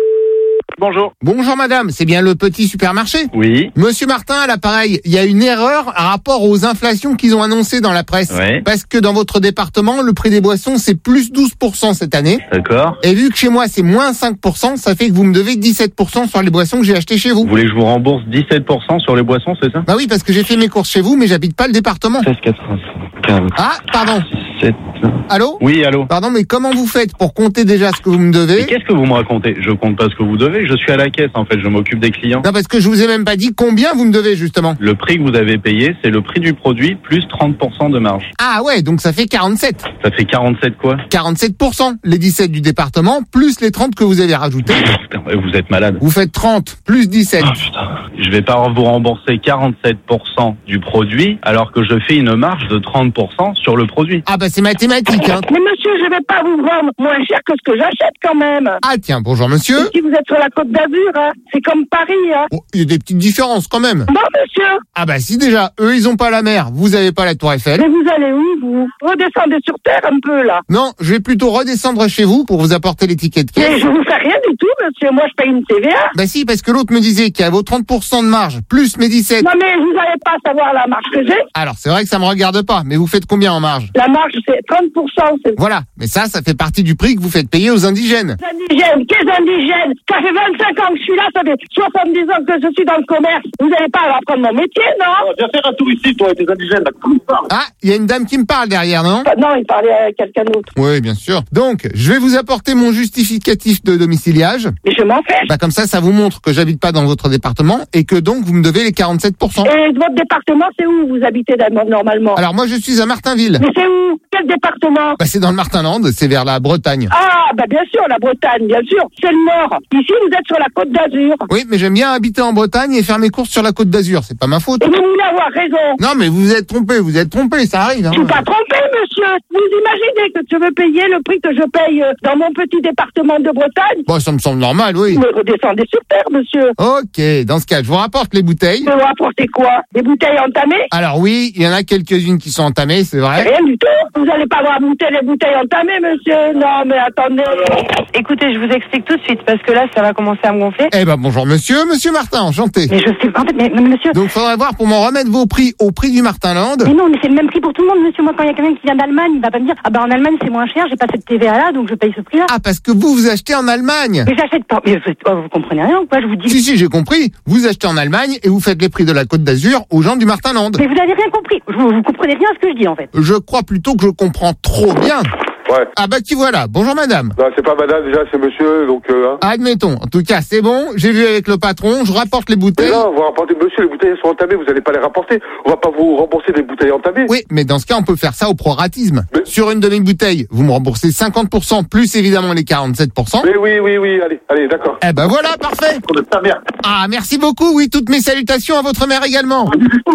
Bonjour. Bonjour madame, c'est bien le petit supermarché? Oui. Monsieur Martin, à l'appareil, il y a une erreur à rapport aux inflations qu'ils ont annoncées dans la presse. Oui. Parce que dans votre département, le prix des boissons, c'est plus douze pour cent cette année. D'accord. Et vu que chez moi, c'est moins cinq pour cent, ça fait que vous me devez dix-sept pour cent sur les boissons que j'ai achetées chez vous. Vous voulez que je vous rembourse dix-sept pour cent sur les boissons, c'est ça? Bah oui, parce que j'ai fait mes courses chez vous, mais j'habite pas le département. seize quatre-vingt-cinq. Ah, pardon. sept. Allô? Oui, allô. Pardon, mais comment vous faites pour compter déjà ce que vous me devez? Mais qu'est-ce que vous me racontez? Je compte pas ce que vous devez, je suis à la caisse en fait, je m'occupe des clients. Non, parce que je vous ai même pas dit combien vous me devez justement. Le prix que vous avez payé, c'est le prix du produit plus trente pour cent de marge. Ah ouais, donc ça fait quarante-sept. Ça fait quarante-sept quoi? quarante-sept pour cent. Les dix-sept du département, plus les trente que vous avez rajoutés. Putain, vous êtes malade. Vous faites trente, plus dix-sept. Oh, putain. Je vais pas vous rembourser quarante-sept pour cent du produit, alors que je fais une marge de trente pour cent sur le produit. Ah bah c'est mathématique, hein. Mais monsieur, je vais pas vous vendre moins cher que ce que j'achète quand même. Ah tiens, bonjour monsieur. Et si vous êtes sur la Côte d'Azur, hein, c'est comme Paris, hein. Bon, il y a des petites différences quand même. Non monsieur. Ah bah si déjà, eux ils ont pas la mer, vous avez pas la Tour Eiffel. Mais vous allez où vous? Redescendez sur terre un peu là. Non, je vais plutôt redescendre chez vous pour vous apporter les tickets de caisse. Mais je vous fais rien du tout monsieur, moi je paye une T V A. Bah si, parce que l'autre me disait qu'il y a vos trente pour cent de marge, plus mes dix-sept. Non mais vous n'allez pas savoir la marge que j'ai. Alors c'est vrai que ça me regarde pas, mais vous faites combien en marge? La marge c'est trente pour cent. C'est... Voilà, mais ça, ça fait partie du prix que vous faites payer aux indigènes. Les indigènes, quels indigènes? Ça fait vingt-cinq ans que je suis là, ça fait soixante-dix ans que je suis dans le commerce. Vous n'allez pas apprendre mon métier, non? Viens faire un tour ici, toi, avec tes indigènes, là. Comment ça? Ah, il y a une dame qui me parle derrière, non? Non, il parlait à quelqu'un d'autre. Oui, bien sûr. Donc, je vais vous apporter mon justificatif de domiciliage. Mais je m'en fais. Bah, comme ça, ça vous montre que j'habite pas dans votre département et que donc vous me devez les quarante-sept pour cent. Et votre département, c'est où vous habitez normalement? Alors moi, je suis à Martinville. Mais c'est où? Quel département? Bah, c'est dans le Martinland, c'est vers la Bretagne. Ah, bah bien sûr, la Bretagne, bien sûr. C'est le Nord. Ici, vous êtes sur la Côte d'Azur. Oui, mais j'aime bien habiter en Bretagne et faire mes courses sur la Côte d'Azur. C'est pas ma faute. Et vous voulez avoir raison. Non, mais vous vous êtes trompé, vous êtes trompé, ça arrive. Hein. Je suis pas trompé, monsieur. Vous imaginez que je veux payer le prix que je paye dans mon petit département de Bretagne? Bon, ça me semble normal, oui. Vous me redescendez sur terre, monsieur. Ok, dans ce cas, je vous rapporte les bouteilles. Vous me rapportez quoi? Des bouteilles entamées? Alors oui, il y en a quelques-unes qui sont entamées, c'est vrai. Rien du tout. Vous n'allez pas avoir goûté les bouteilles entamées, monsieur. Non, mais attendez. Écoutez, je vous explique tout de suite, parce que là, ça va commencer à me gonfler. Eh ben, bonjour monsieur, monsieur Martin, enchanté. Mais je sais pas, mais, mais monsieur... Donc, faudrait voir pour m'en remettre vos prix au prix du Martinland. Mais non, mais c'est le même prix pour tout le monde, monsieur. Moi, quand il y a quelqu'un qui vient d'Allemagne, il va pas me dire, ah bah en Allemagne, c'est moins cher, j'ai pas cette T V A là, donc je paye ce prix-là. Ah, parce que vous, vous achetez en Allemagne. Mais j'achète pas. Mais vous, oh, vous comprenez rien ou quoi? Je vous dis... Si, si, j'ai compris. Vous achetez en Allemagne et vous faites les prix de la Côte d'Azur aux gens du Martinland. Mais vous avez rien compris. Vous, vous comprenez rien ce que je dis, en fait. Je crois plutôt que je comprends trop bien. Ouais. Ah bah qui voilà, bonjour madame. Non, c'est pas madame déjà, c'est monsieur, donc... Euh, hein. Admettons, en tout cas c'est bon, j'ai vu avec le patron, je rapporte les bouteilles. Mais non, vous rapportez, monsieur, les bouteilles sont entamées, vous allez pas les rapporter. On va pas vous rembourser des bouteilles entamées. Oui, mais dans ce cas on peut faire ça au proratisme. Mais... Sur une demi-bouteille, vous me remboursez cinquante pour cent plus évidemment les quarante-sept pour cent. Mais oui, oui, oui, allez, allez, d'accord. Eh ben voilà, parfait. On est ta mère. Ah, merci beaucoup, oui, toutes mes salutations à votre mère également.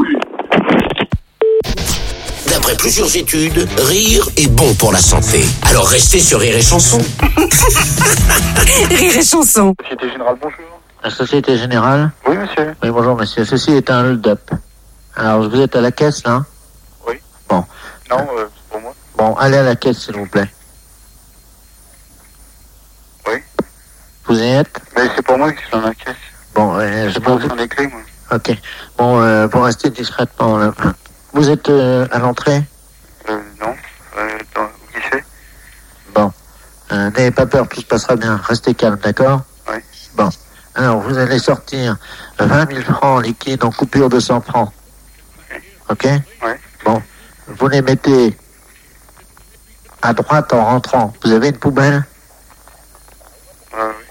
D'après plusieurs études, rire est bon pour la santé. Alors restez sur Rire et Chanson. Rire et Chanson. Société Générale, bonjour. La Société Générale? Oui, monsieur. Oui, bonjour, monsieur. Ceci est un hold-up. Alors, vous êtes à la caisse, là? Oui. Bon. Non, euh, c'est pour moi. Bon, allez à la caisse, s'il vous plaît. Oui. Vous y êtes? Mais c'est pour moi qui suis dans la caisse. Bon, euh, je pas peux... besoin des clés, moi. Ok. Bon, euh, pour rester discrètement, là. Vous êtes euh, à l'entrée? Euh, non. Euh, dans le guichet. Bon. Euh, n'ayez pas peur, tout se passera bien. Restez calme, d'accord? Oui. Bon. Alors, vous allez sortir vingt mille francs liquides en coupure de cent francs. Ok? Oui. Bon. Vous les mettez à droite en rentrant. Vous avez une poubelle? Euh, oui.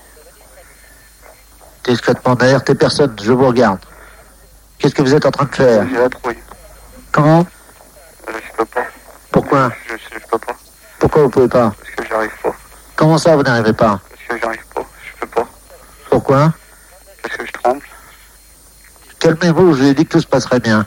Discrètement. D'ailleurs, t'es personne, je vous regarde. Qu'est-ce que vous êtes en train de faire? J'ai la trouille. Comment? Euh, je peux pas. Pourquoi? Je, je, je peux pas. Pourquoi vous pouvez pas? Parce que j'arrive pas. Comment ça, vous n'arrivez pas? Parce que j'arrive pas. Je peux pas. Pourquoi? Parce que je tremble. Calmez-vous, je vous ai dit que tout se passerait bien.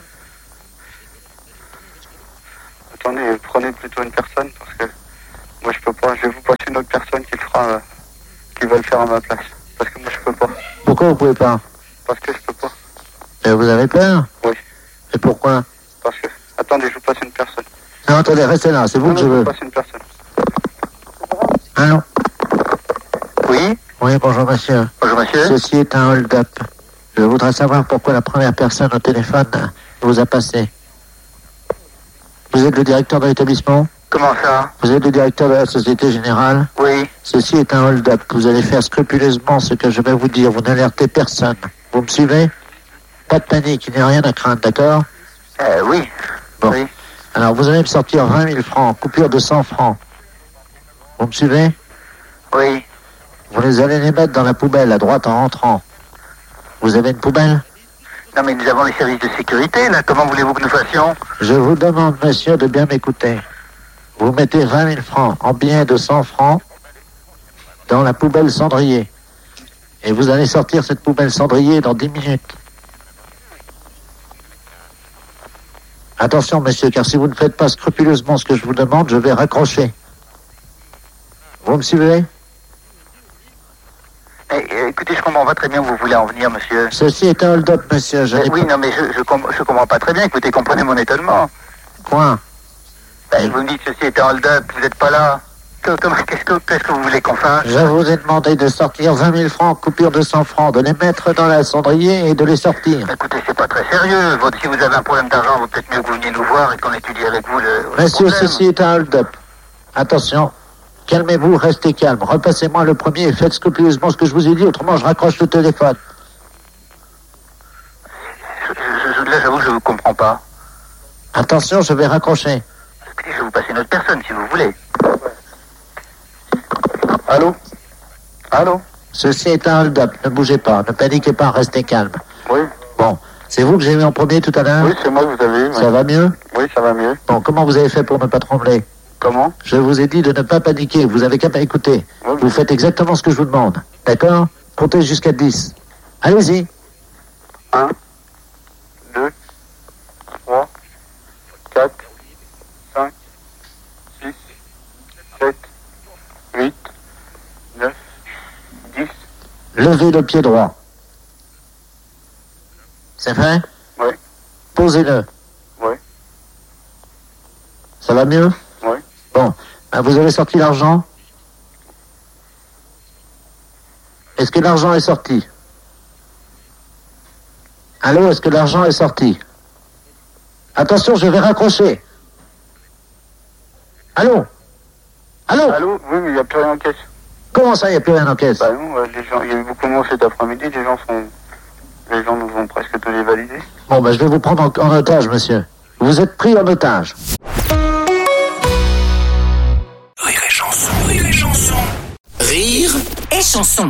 Attendez, prenez plutôt une personne parce que moi je peux pas. Je vais vous passer une autre personne qui le fera, euh, qui va le faire à ma place. Parce que moi je peux pas. Pourquoi vous pouvez pas? Parce que je peux pas. Et vous avez peur? Oui. Et pourquoi? Parce que. Attendez, je vous passe une personne. Non, attendez, restez là, c'est vous non, que non, je veux. Je vous passe une personne. Allô? Oui? Oui, bonjour monsieur. Bonjour monsieur. Ceci est un hold-up. Je voudrais savoir pourquoi la première personne au téléphone vous a passé. Vous êtes le directeur de l'établissement? Comment ça? Vous êtes le directeur de la Société Générale? Oui. Ceci est un hold-up. Vous allez faire scrupuleusement ce que je vais vous dire. Vous n'alertez personne. Vous me suivez? Pas de panique, il n'y a rien à craindre, d'accord? Euh, oui. Bon. Oui. Alors, vous allez me sortir vingt mille francs, coupure de cent francs. Vous me suivez? Oui. Vous les allez les mettre dans la poubelle, à droite en rentrant. Vous avez une poubelle? Non mais nous avons les services de sécurité, là. Comment voulez-vous que nous fassions? Je vous demande, monsieur, de bien m'écouter. Vous mettez vingt mille francs en billets de cent francs dans la poubelle cendrier. Et vous allez sortir cette poubelle cendrier dans dix minutes. Attention, monsieur, car si vous ne faites pas scrupuleusement ce que je vous demande, je vais raccrocher. Vous me suivez? Eh, écoutez, je comprends pas très bien où vous voulez en venir, monsieur. Ceci est un hold-up, monsieur. Je Eh, oui, non, mais je, je, com- je comprends pas très bien. Écoutez, comprenez mon étonnement. Quoi? Ben, vous me dites ceci est un hold-up, vous n'êtes pas là. Que- comment- Qu'est-ce que, qu'est-ce que vous voulez qu'on fasse? Je vous ai demandé de sortir vingt mille francs, coupure de cent francs, de les mettre dans la cendrier et de les sortir. Écoutez, c'est pas très sérieux. Votre- si vous avez un problème d'argent, vaut peut-être mieux que vous veniez nous voir et qu'on étudie avec vous le, le Monsieur, problème. ceci est un hold-up. Attention, calmez-vous, restez calme. Repassez-moi le premier et faites scrupuleusement ce que je vous ai dit, autrement je raccroche le téléphone. Je, je, là, j'avoue, je vous comprends pas. Attention, je vais raccrocher. Écoutez, je vais vous passer une autre personne, si vous voulez. Allô? Allô? Ceci est un hold-up, ne bougez pas, ne paniquez pas, restez calme. Oui. Bon, c'est vous que j'ai eu en premier tout à l'heure? Oui, c'est moi que vous avez eu. Ça oui. va mieux? Oui, ça va mieux. Bon, comment vous avez fait pour ne pas trembler? Comment? Je vous ai dit de ne pas paniquer, vous avez qu'à m'écouter. Oui. Vous faites exactement ce que je vous demande, d'accord? Comptez jusqu'à dix. Allez-y. un, deux, trois, quatre, cinq, six, sept, huit, neuf, dix. Levez le pied droit. C'est fait? Oui. Posez-le. Oui. Ça va mieux? Oui. Bon, ben vous avez sorti l'argent? Est-ce que l'argent est sorti? Allô, est-ce que l'argent est sorti? Attention, je vais raccrocher. Allô? Allô? Allô? Oui, mais il n'y a plus rien en caisse. Comment ça, il n'y a plus rien en caisse? Bah non, euh, les gens, il y a eu beaucoup moins cet après-midi, les gens sont... Les gens nous ont presque tous les validés. Bon, ben je vais vous prendre en, en otage, monsieur. Vous êtes pris en otage. Rire et chanson, rire et chanson. Rire et chanson.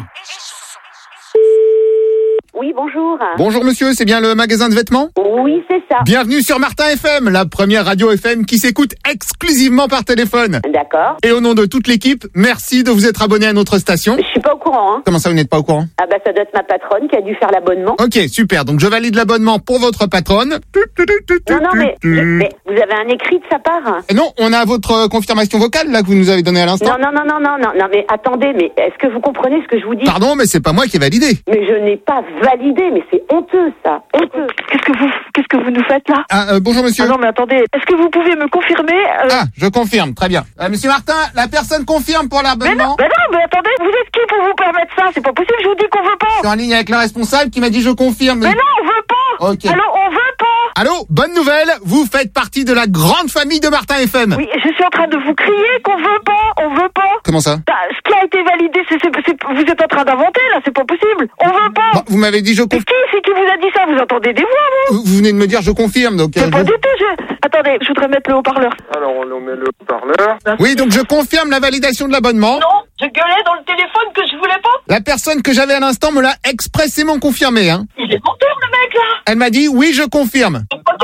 Oui, bonjour. Bonjour monsieur, c'est bien le magasin de vêtements? Oui, c'est ça. Bienvenue sur Martin F M, la première radio F M qui s'écoute exclusivement par téléphone. D'accord. Et au nom de toute l'équipe, merci de vous être abonné à notre station. Je suis pas au courant, hein. Comment ça, vous n'êtes pas au courant? Ah bah ça doit être ma patronne qui a dû faire l'abonnement. Ok, super, donc je valide l'abonnement pour votre patronne. Non, non, mais, mais vous avez un écrit de sa part? Et non, on a votre confirmation vocale là que vous nous avez donnée à l'instant. Non, non, non, non, non, non, non, mais attendez, mais est-ce que vous comprenez ce que je vous dis? Pardon, mais c'est pas moi qui ai validé. Mais je n'ai pas validé, mais c'est honteux ça, honteux. Qu'est-ce que vous, qu'est-ce que vous nous faites là? Ah, euh, bonjour monsieur. Ah non, mais attendez, est-ce que vous pouvez me confirmer euh... Ah, je confirme, très bien. Euh, monsieur Martin, la personne confirme pour l'abonnement. Mais non, mais non, mais attendez, vous êtes qui pour vous permettre ça? C'est pas possible, je vous dis qu'on veut pas. Je suis en ligne avec le responsable qui m'a dit je confirme. Mais non, on veut pas. Ok. Alors on veut pas. Allô, bonne nouvelle, vous faites partie de la grande famille de Martin F M. Oui, je suis en train de vous crier qu'on veut pas, on veut pas. Comment ça? Bah, ce qui a été validé, c'est, c'est, c'est, vous êtes en train d'inventer là, c'est pas possible. On veut pas. Bon, vous m'avez dit je confirme. Qui, c'est qui vous a dit ça? Vous entendez des voix, vous? Vous venez de me dire je confirme, donc... C'est euh, pas je... du tout, je... Attendez, je voudrais mettre le haut-parleur. Alors on met le haut-parleur. Oui, donc je confirme la validation de l'abonnement. Non, je gueulais dans le téléphone que je voulais pas. La personne que j'avais à l'instant me l'a expressément confirmé, hein. Il est menteur, le mec, là. Elle m'a dit oui, je confirme. Pas du tout.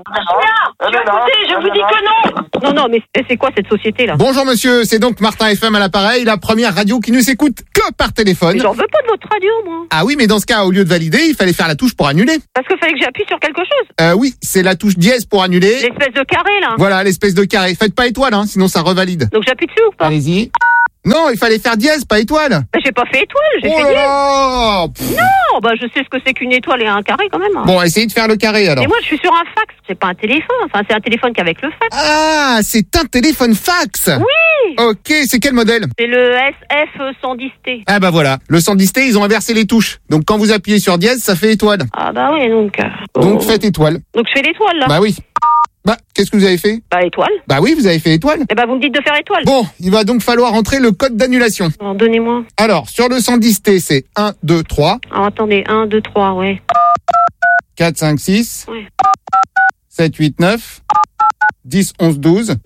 Là, écoutez, je vous dis que non. Non, non, mais c'est quoi cette société-là? Bonjour monsieur, c'est donc Martin F M à l'appareil, la première radio qui ne s'écoute que par téléphone. Mais j'en veux pas de votre radio, moi. Ah oui, mais dans ce cas, au lieu de valider, il fallait faire la touche pour annuler. Parce qu'il fallait que j'appuie sur quelque chose. Euh, oui, c'est la touche dièse pour annuler. L'espèce de carré, là. Voilà, l'espèce de carré. Faites pas étoile, hein, sinon ça revalide. Donc j'appuie dessus ou pas? Allez-y. Non, il fallait faire dièse, pas étoile. Bah, j'ai pas fait étoile, j'ai oh fait là dièse. Non, bah je sais ce que c'est qu'une étoile et un carré quand même. Hein. Bon, essayez de faire le carré alors. Et moi je suis sur un fax, c'est pas un téléphone, enfin c'est un téléphone qu'avec le fax. Ah, c'est un téléphone fax. Oui. Ok, c'est quel modèle? C'est le S F cent dix T. Ah bah voilà, le cent dix T, ils ont inversé les touches. Donc quand vous appuyez sur dièse, ça fait étoile. Ah bah oui, donc... Euh... Donc faites étoile. Donc je fais l'étoile là. Bah oui. Bah, qu'est-ce que vous avez fait? Bah, étoile. Bah oui, vous avez fait étoile. Eh bah, vous me dites de faire étoile. Bon, il va donc falloir entrer le code d'annulation. Alors, donnez-moi. Alors, sur le cent dix T, c'est un, deux, trois. Alors, attendez, un, deux, trois, ouais. quatre, cinq, six. Ouais. sept, huit, neuf. dix, onze, douze.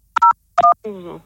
onze.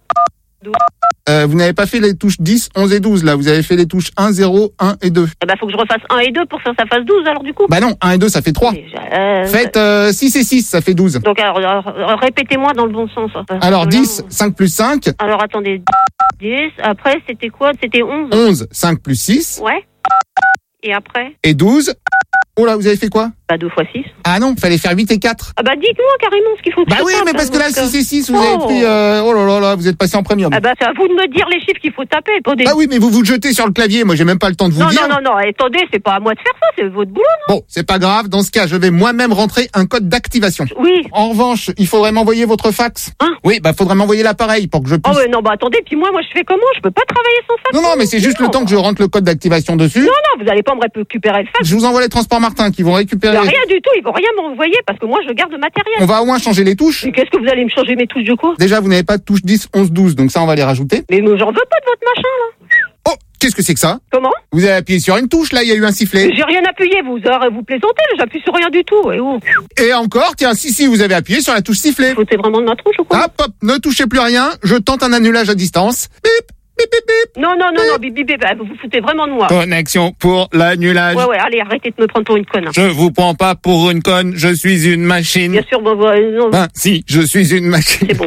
Euh, vous n'avez pas fait les touches dix, onze et douze, là. Vous avez fait les touches un, zéro, un et deux. Eh bah, faut que je refasse un et deux pour que ça fasse douze, alors, du coup. Bah non, un et deux, ça fait trois. Euh... Faites euh, six et six, ça fait douze. Donc, alors, alors répétez-moi dans le bon sens. Alors, dix, cinq plus cinq. Alors, attendez. dix, après, c'était quoi? C'était onze. onze, cinq plus six. Ouais. Et après? Et douze. Oh là, vous avez fait quoi? Bah, deux fois six. Ah non, fallait faire huit et quatre. Ah bah, dites-moi carrément ce qu'il faut que Bah je oui, tape, mais parce que là, donc, six et six, vous oh. avez pris... Euh... Oh là là là, vous êtes passé en premium. Ah bah, c'est à vous de me dire les chiffres qu'il faut taper, pas des... Bah oui, mais vous vous jetez sur le clavier, moi j'ai même pas le temps de vous non, dire. Non, non, non, attendez, c'est pas à moi de faire ça, c'est votre boulot, non? Bon, c'est pas grave, dans ce cas, je vais moi-même rentrer un code d'activation. Oui. En revanche, il faudrait m'envoyer votre fax. Hein? Oui, bah faudrait m'envoyer l'appareil pour que je puisse... Oh ouais, non, bah attendez, puis moi, moi je fais comment? Je peux pas travailler sans fax. Non, non, mais c'est juste non. le temps que je rentre le code d'activation dessus. Non, non, vous allez pas me récupérer le fax. Je vous envoie les transports Martin qui vont récupérer... Non, rien du tout, ils vont rien m'envoyer parce que moi je garde le matériel. On va au moins changer les touches. Mais qu'est-ce que vous allez me changer mes touches de quoi? Déjà, vous n'avez pas de touche dix, onze, douze, donc ça on va les rajouter. Mais j'en veux pas de votre machin là. Oh, qu'est-ce que c'est que ça? Comment? Vous avez appuyé sur une touche, là, il y a eu un sifflet. J'ai rien appuyé, vous vous plaisantez, j'appuie sur rien du tout. Et, oh. Et encore, tiens, si, si, vous avez appuyé sur la touche sifflet. Vous foutez vraiment de ma tronche ou quoi? Hop, hop, ne touchez plus rien, je tente un annulage à distance. Bip, bip, bip, bip. Non, non, non, non, bip, bip, bip, vous vous foutez vraiment de moi. Connexion pour l'annulage. Ouais, ouais, allez, arrêtez de me prendre pour une conne. Je vous prends pas pour une conne, je suis une machine. Bien sûr, bon, bon, non. Ben, si, je suis une machine. C'est bon.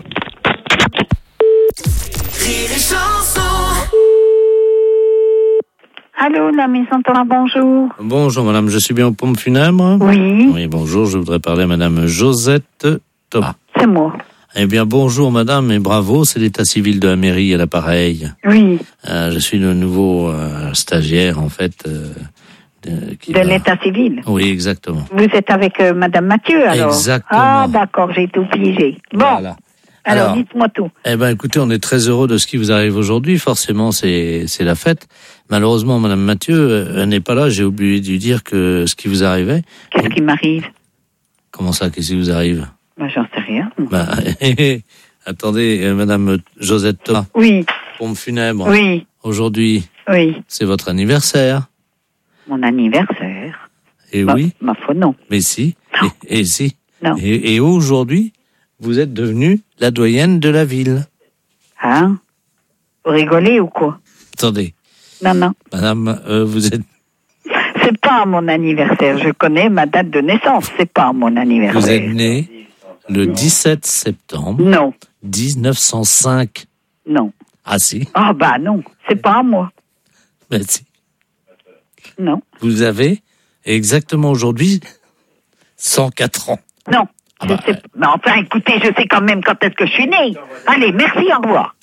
Allô, la maison Thomas, bonjour. Bonjour madame, je suis bien aux pompes funèbres? Oui. Oui, bonjour, je voudrais parler à madame Josette Thomas. C'est moi. Eh bien, bonjour madame et bravo, c'est l'état civil de la mairie à l'appareil. Oui. Euh, je suis le nouveau euh, stagiaire en fait. Euh, de qui de va... l'état civil? Oui, exactement. Vous êtes avec euh, madame Mathieu alors? Exactement. Ah d'accord, j'ai tout piégé. Bon. Voilà. Alors, Alors, dites-moi tout. Eh ben, écoutez, on est très heureux de ce qui vous arrive aujourd'hui. Forcément, c'est c'est la fête. Malheureusement, Madame Mathieu, elle n'est pas là. J'ai oublié de lui dire que ce qui vous arrivait. Qu'est-ce qui m'arrive? Comment ça, qu'est-ce qui vous arrive? Ben, j'en sais rien. Bah, attendez, euh, Madame Josette Thomas. Oui. Pompe funèbre. Oui. Aujourd'hui. Oui. C'est votre anniversaire. Mon anniversaire. Et bah, oui. Ma foi, non. Mais si. Non. Et, et si. Non. Et, et aujourd'hui, vous êtes devenue la doyenne de la ville. Hein? Vous rigolez ou quoi? Attendez. Non, non. Madame, euh, vous êtes... C'est pas mon anniversaire. Je connais ma date de naissance. C'est pas mon anniversaire. Vous êtes née le dix-sept septembre. Non. dix-neuf cent cinq. Non. Ah si. Ah bah non. C'est pas à moi. Ben si. Non. Vous avez exactement aujourd'hui cent quatre ans. Non. Ah bah, je sais... Mais enfin, écoutez, je sais quand même quand est-ce que je suis née. Allez, merci, au revoir.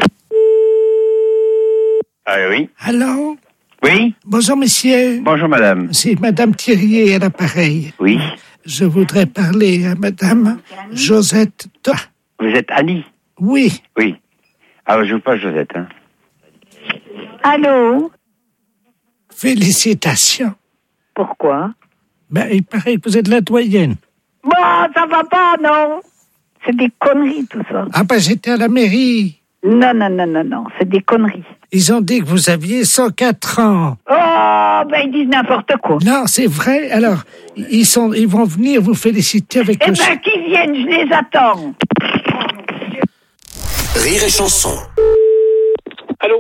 Ah oui. Allô? Oui. Bonjour, monsieur. Bonjour, madame. C'est madame Thirier à l'appareil. Oui. Je voudrais parler à madame Josette Thomas. Vous êtes Annie? Oui. Oui. Alors, je vous passe Josette, hein. Allô? Félicitations. Pourquoi? Ben, il paraît que vous êtes la doyenne. Bon, ça va pas, non? C'est des conneries, tout ça. Ah ben, j'étais à la mairie. Non, non, non, non, non, c'est des conneries. Ils ont dit que vous aviez cent quatre ans. Oh, ben ils disent n'importe quoi. Non, c'est vrai. Alors, ils sont, ils vont venir vous féliciter avec eh le... ben, qu'ils viennent, je les attends. Rire et chanson. Allô?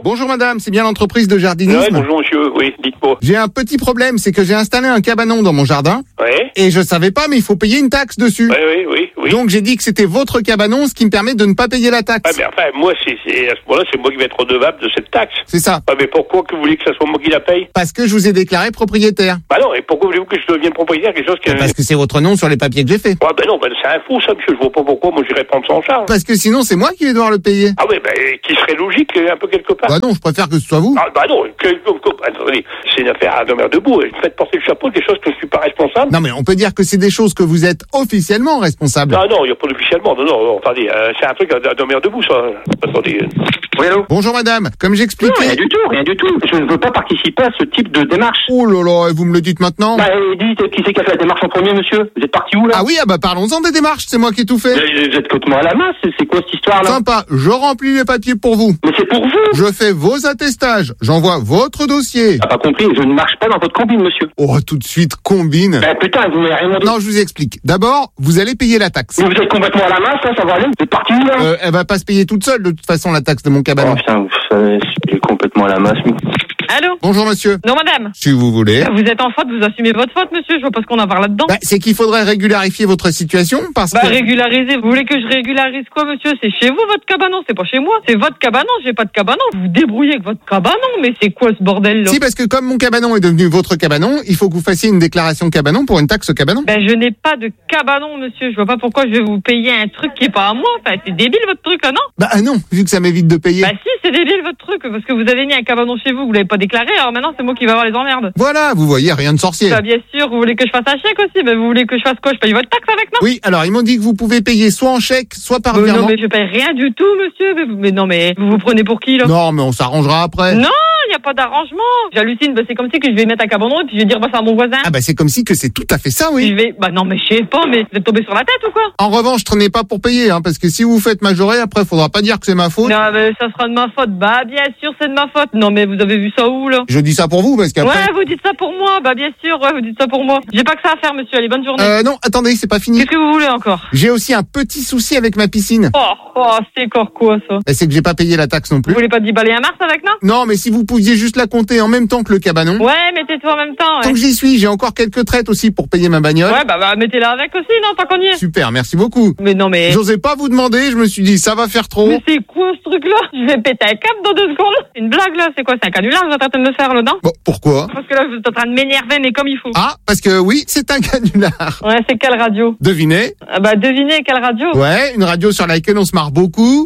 Bonjour madame, c'est bien l'entreprise de jardinisme? Ouais, bonjour monsieur, oui, dites-moi. J'ai un petit problème, c'est que j'ai installé un cabanon dans mon jardin. Ouais. Et je savais pas, mais il faut payer une taxe dessus. Ouais, oui, oui, oui. Donc j'ai dit que c'était votre cabanon, ce qui me permet de ne pas payer la taxe. Ouais, mais enfin, moi, c'est, c'est, à ce moment-là, c'est moi qui vais être redevable de cette taxe. C'est ça. Ouais, mais pourquoi que vous voulez que ça soit moi qui la paye? Parce que je vous ai déclaré propriétaire. Bah non, et pourquoi voulez-vous que je devienne propriétaire quelque chose qui... Parce que c'est votre nom sur les papiers que j'ai fait. Ouais, ben non, ben c'est un fou ça, monsieur, je vois pas pourquoi moi j'irais prendre ça en charge. Parce que sinon c'est moi qui vais devoir le payer. Ah ouais, ben qui serait logique un peu quelque part. Bah non, je préfère que ce soit vous. Ah bah non, que, que, que, attendez, c'est une affaire à demeure debout, vous faites porter le chapeau de des choses que je suis pas responsable. Non mais on peut dire que c'est des choses que vous êtes officiellement responsable. Ah non, il n'y a pas d'officiellement, non, non, non, attendez, euh, c'est un truc à, à demeure debout ça. Attendez. Euh... Oui, allô? Bonjour madame, comme j'expliquais... Non, rien du tout, rien du tout. Je ne veux pas participer à ce type de démarche. Oh là là, et vous me le dites maintenant? Bah, dites, qui c'est qui a fait la démarche en premier, monsieur? Vous êtes parti où, là? Ah oui, ah bah parlons-en des démarches, c'est moi qui ai tout fait. Mais vous êtes complètement à la masse, c'est quoi cette histoire-là? Sympa, je remplis les papiers pour vous. Mais c'est pour vous? Je fais vos attestages, j'envoie votre dossier. T'as pas compris, je ne marche pas dans votre combine, monsieur. Oh, tout de suite, combine. Bah putain, vous m'avez rien demandé. Non, je vous explique. D'abord, vous allez payer la taxe. Mais vous êtes complètement à la masse, hein, ça va aller? Vous êtes parti où, là? Euh, elle va pas se payer toute seule, de toute façon, la taxe de mon cabanon. Oh putain, vous savez, je suis complètement à la masse. Allô? Bonjour monsieur. Non madame. Si vous voulez. Vous êtes en faute, vous assumez votre faute monsieur, je vois pas ce qu'on a à voir là-dedans. Bah, c'est qu'il faudrait régularifier votre situation parce bah, que... Bah régulariser, vous voulez que je régularise quoi monsieur? C'est chez vous votre cabanon, c'est pas chez moi. C'est votre cabanon, j'ai pas de cabanon. Vous vous débrouillez avec votre cabanon, mais c'est quoi ce bordel là? Si, parce que comme mon cabanon est devenu votre cabanon, il faut que vous fassiez une déclaration cabanon pour une taxe cabanon. Bah je n'ai pas de cabanon monsieur, je vois pas pourquoi je vais vous payer un truc qui est pas à moi. Enfin c'est débile votre truc là, non? Bah non, vu que ça m'évite de payer. Bah si, c'est débile votre truc, parce que vous avez mis un cabanon chez vous, vous l'avez pas déclaré, alors maintenant c'est moi qui vais avoir les emmerdes. Voilà, vous voyez, rien de sorcier. Bah bien sûr, vous voulez que je fasse un chèque aussi, bah vous voulez que je fasse quoi? Je paye votre taxe avec, non? Oui, alors ils m'ont dit que vous pouvez payer soit en chèque, soit par bah, virement. Non mais je paye rien du tout monsieur, mais, mais non mais vous vous prenez pour qui là? Non mais on s'arrangera après. Non, il y a pas d'arrangement. J'hallucine, bah c'est comme si que je vais mettre un cabanon et puis je vais dire bah c'est à mon voisin. Ah bah c'est comme si que c'est tout à fait ça, oui. Je vais... Bah non mais je sais pas, mais vous êtes tombé sur la tête ou quoi? En revanche, traînez pas pour payer, hein, parce que si vous faites majorer, après faudra pas dire que c'est ma faute. Non mais ça sera de ma faute, bah bien sûr c'est de ma faute. Non mais vous avez vu ça où là? Je dis ça pour vous parce qu'après... Ouais, vous dites ça pour moi, bah bien sûr, ouais, vous dites ça pour moi. J'ai pas que ça à faire monsieur, allez bonne journée. Euh non, attendez, c'est pas fini. Qu'est-ce que vous voulez encore? J'ai aussi un petit souci avec ma piscine. Oh, oh c'est encore quoi ça? Bah, c'est que j'ai pas payé la taxe non plus. Vous voulez pas déballer un mars avec, non? Non, mais si vous pouviez juste la compter en même temps que le cabanon. Ouais, mettez-toi en même temps. Ouais. Tant que j'y suis, j'ai encore quelques traites aussi pour payer ma bagnole. Ouais, bah, bah mettez-la avec aussi, non, tant qu'on y est. Super, merci beaucoup. Mais non, mais... J'osais pas vous demander, je me suis dit, ça va faire trop. Mais c'est quoi ce truc-là? Je vais péter un câble dans deux secondes. C'est une blague, là. C'est quoi? C'est un canular que vous êtes en train de me faire, là, non? Bon, pourquoi? Parce que là, vous êtes en train de m'énerver, mais comme il faut. Ah, parce que oui, c'est un canular. Ouais, c'est quelle radio? Devinez. Ah bah, devinez quelle radio? Ouais, une radio sur laquelle on se marre beaucoup.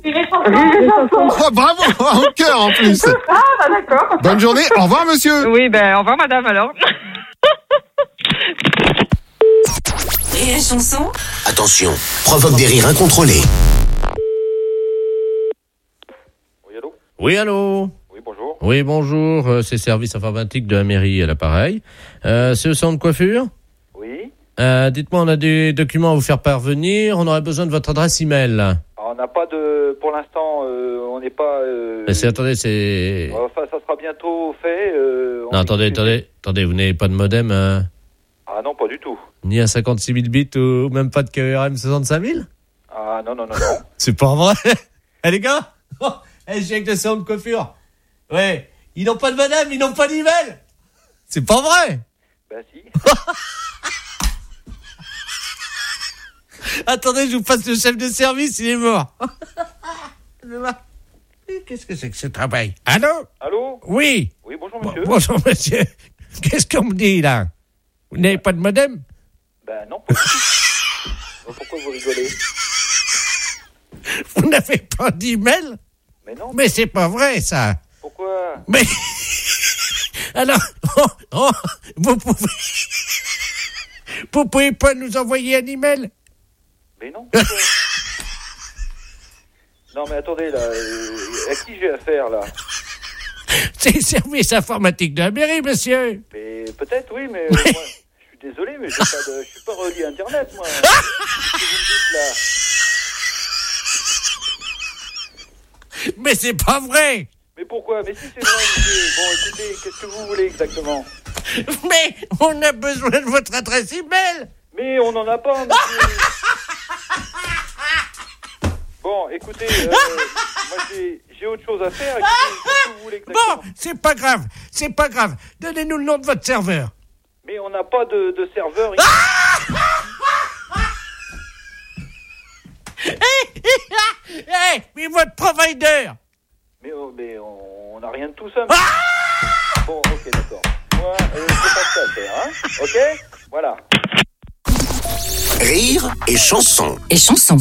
Oh, bravo, en cœur en plus. Ah, bah d'accord. Bonne journée, au revoir monsieur. Oui, ben au revoir madame alors. Et la chanson? Attention, provoque des rires incontrôlés. Oui, allô? Oui, allô? Oui, bonjour. Oui, bonjour, euh, c'est service informatique de la mairie à l'appareil. Euh, c'est le salon de coiffure? Oui. Euh, dites-moi, on a des documents à vous faire parvenir, on aurait besoin de votre adresse email. Alors, on n'a pas de... Pour l'instant, euh, on n'est pas... Euh... Mais c'est, attendez, c'est... Enfin, ça sera bientôt fait. Euh, non, attendez, attendez, attendez, vous n'avez pas de modem hein? Ah non, pas du tout. Ni à cinquante-six mille bits ou même pas de K R M soixante-cinq mille? Ah non, non, non, non. C'est pas vrai. Eh les gars, oh, eh, j'ai avec le salon de coiffure. Ouais, ils n'ont pas de modem, ils n'ont pas d'email. C'est pas vrai. Bah si. Attendez, je vous passe le chef de service, il est mort. Qu'est-ce que c'est que ce travail? Allô? Allô? Oui. Oui, bonjour monsieur. Bon, bonjour monsieur. Qu'est-ce qu'on me dit là? Vous n'avez pas de modem? Ben non, pas du tout. Pourquoi vous rigolez? Vous n'avez pas d'email? Mais non. Mais c'est pas vrai ça. Pourquoi? Mais alors, oh, oh, vous pouvez, vous pouvez pas nous envoyer un email? Mais non. Pourquoi? Non mais attendez là, euh, à qui j'ai affaire là? C'est le service informatique de la mairie, monsieur. Mais peut-être oui, mais euh, moi, je suis désolé, mais j'ai pas de, je suis pas relié à Internet moi. Qu'est-ce que vous me dites là? Mais c'est pas vrai. Mais pourquoi? Mais si c'est vrai, monsieur. Bon, écoutez, qu'est-ce que vous voulez exactement? Mais on a besoin de votre adresse email. Mais on n'en a pas, monsieur. Bon, écoutez, euh, moi j'ai, j'ai autre chose à faire. Écoutez, qu'est-ce que vous voulez? Bon, c'est pas grave, c'est pas grave. Donnez-nous le nom de votre serveur. Mais on n'a pas de, de serveur. Hey, mais votre provider. Mais, oh, mais on n'a rien de tout ça. Mais... Bon, ok, d'accord. Moi, euh, c'est pas ça à faire, hein. Ok. Voilà. Rire et chanson. Et chanson.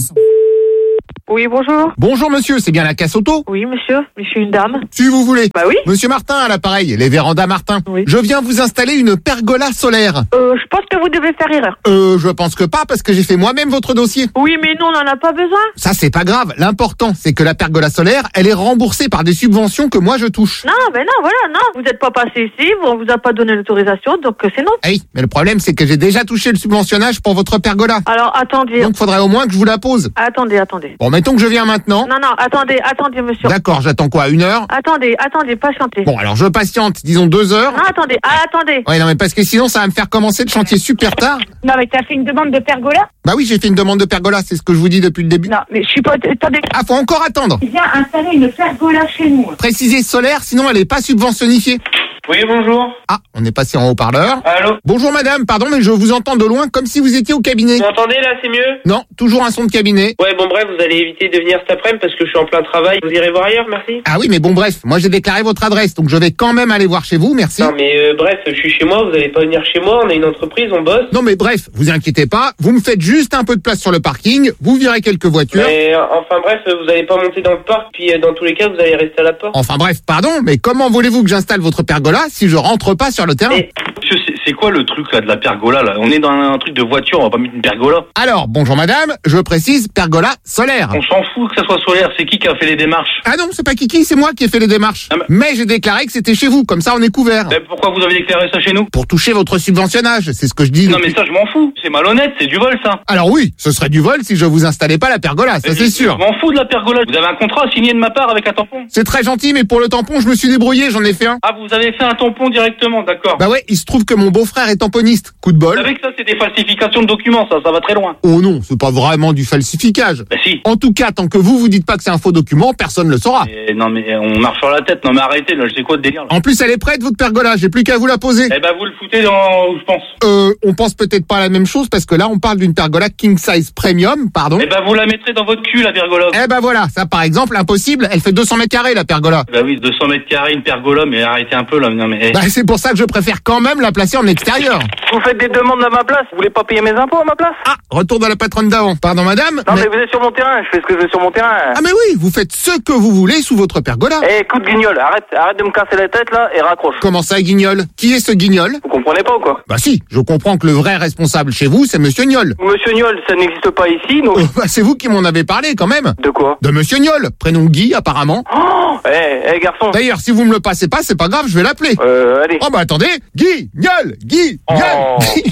Oui, bonjour. Bonjour monsieur, c'est bien la casse auto? Oui, monsieur. Je suis une dame. Si vous voulez. Bah oui. Monsieur Martin à l'appareil, les vérandas Martin. Oui. Je viens vous installer une pergola solaire. Euh, je pense que vous devez faire erreur. Euh, je pense que pas parce que j'ai fait moi-même votre dossier. Oui, mais nous, on n'en a pas besoin. Ça, c'est pas grave. L'important, c'est que la pergola solaire, elle est remboursée par des subventions que moi je touche. Non, ben non, voilà, non. Vous n'êtes pas passé ici, on vous a pas donné l'autorisation, donc euh, c'est non. Ah oui, mais le problème, c'est que j'ai déjà touché le subventionnage pour votre pergola. Alors, attendez. Donc, faudrait au moins que je vous la pose. Attendez, attendez. Bon, mettons que je viens maintenant. Non, non, attendez, attendez, monsieur. D'accord, j'attends quoi, une heure? Attendez, attendez, patientez. Bon, alors je patiente, disons deux heures. Non, attendez, ah, attendez. Ouais, non, mais parce que sinon, ça va me faire commencer le chantier super tard. Non, mais t'as fait une demande de pergola? Bah oui, j'ai fait une demande de pergola, c'est ce que je vous dis depuis le début. Non, mais je suis pas... Attendez. Ah, faut encore attendre. Viens installer une pergola chez nous. Préciser solaire, sinon elle est pas subventionnifiée. Oui, bonjour. Ah, on est passé en haut-parleur. Allô? Bonjour madame, pardon, mais je vous entends de loin comme si vous étiez au cabinet. Vous m'entendez là, c'est mieux? Non, toujours un son de cabinet. Ouais, bon bref, vous allez éviter de venir cet après-midi parce que je suis en plein travail. Vous irez voir ailleurs, merci. Ah oui, mais bon bref, moi j'ai déclaré votre adresse, donc je vais quand même aller voir chez vous, merci. Non mais euh, bref, je suis chez moi, vous allez pas venir chez moi, on a une entreprise, on bosse. Non mais bref, vous inquiétez pas, vous me faites juste un peu de place sur le parking, vous virez quelques voitures. Mais euh, enfin bref, vous allez pas monter dans le parc, puis euh, dans tous les cas, vous allez rester à la porte. Enfin bref, pardon, mais comment voulez-vous que j'installe votre pergola si je rentre pas sur le terrain? Et... Monsieur, c'est- c'est quoi le truc là de la pergola là? On est dans un truc de voiture, on va pas mettre une pergola. Alors, bonjour madame, je précise pergola solaire. On s'en fout que ça soit solaire, c'est qui qui a fait les démarches? Ah non, c'est pas Kiki, c'est moi qui ai fait les démarches. Ah, mais- Mais j'ai déclaré que c'était chez vous, comme ça on est couvert. Mais pourquoi vous avez déclaré ça chez nous? Pour toucher votre subventionnage, c'est ce que je dis. Non depuis- mais ça je m'en fous, c'est malhonnête, c'est du vol ça. Alors oui, ce serait du vol si je vous installais pas la pergola, ça Mais c'est je- sûr. Je m'en fous de la pergola, vous avez un contrat signé de ma part avec un tampon. C'est très gentil, mais pour le tampon, je me suis débrouillé, j'en ai fait un. Ah vous avez fait un tampon directement, d'accord. Bah ouais, il se trouve que mon beau-frère est tamponiste. Coup de Vous bol. savez que ça c'est des falsifications de documents, ça, ça va très loin. Oh non, c'est pas vraiment du falsificage. Bah si. En tout cas, tant que vous vous dites pas que c'est un faux document, personne le saura. Et non mais on marche sur la tête, non mais arrêtez, là je sais quoi de délire là. En plus, elle est prête, votre pergola, j'ai plus qu'à vous la poser. Eh ben vous le foutez dans où je pense. Euh, on pense peut-être pas à la même chose parce que là, on parle d'une pergola king size premium, pardon. Eh ben vous la mettrez dans votre cul la pergola. Eh ben voilà, ça par exemple, impossible, elle fait deux cents mètres carrés la pergola. Bah oui, deux cents mètres carrés, une pergola, mais arrêtez un peu là, non mais... eh. Bah c'est pour ça que je préfère quand même la placer en extérieur. Vous faites des demandes à ma place, vous voulez pas payer mes impôts à ma place? Ah, retour de la patronne d'avant. Pardon madame. Non mais... vous êtes sur mon terrain, je fais ce que je veux sur mon terrain. Ah mais oui, vous faites ce que vous voulez sous votre pergola. Eh, écoute Guignol, arrête, arrête de me casser la tête là et raccroche. Comment ça, Guignol? Qui est ce Guignol? Vous comprenez pas ou quoi? Bah si, je comprends que le vrai responsable chez vous, c'est Monsieur Niol. Monsieur Niol, ça n'existe pas ici, donc... Oh, bah c'est vous qui m'en avez parlé quand même. De quoi? De Monsieur Niol, prénom Guy apparemment. Oh, eh, eh garçon. D'ailleurs, si vous me le passez pas, c'est pas grave, je vais l'appeler. Euh, allez. Oh bah attendez, Guy, Niol, Guy, Oh. Niol.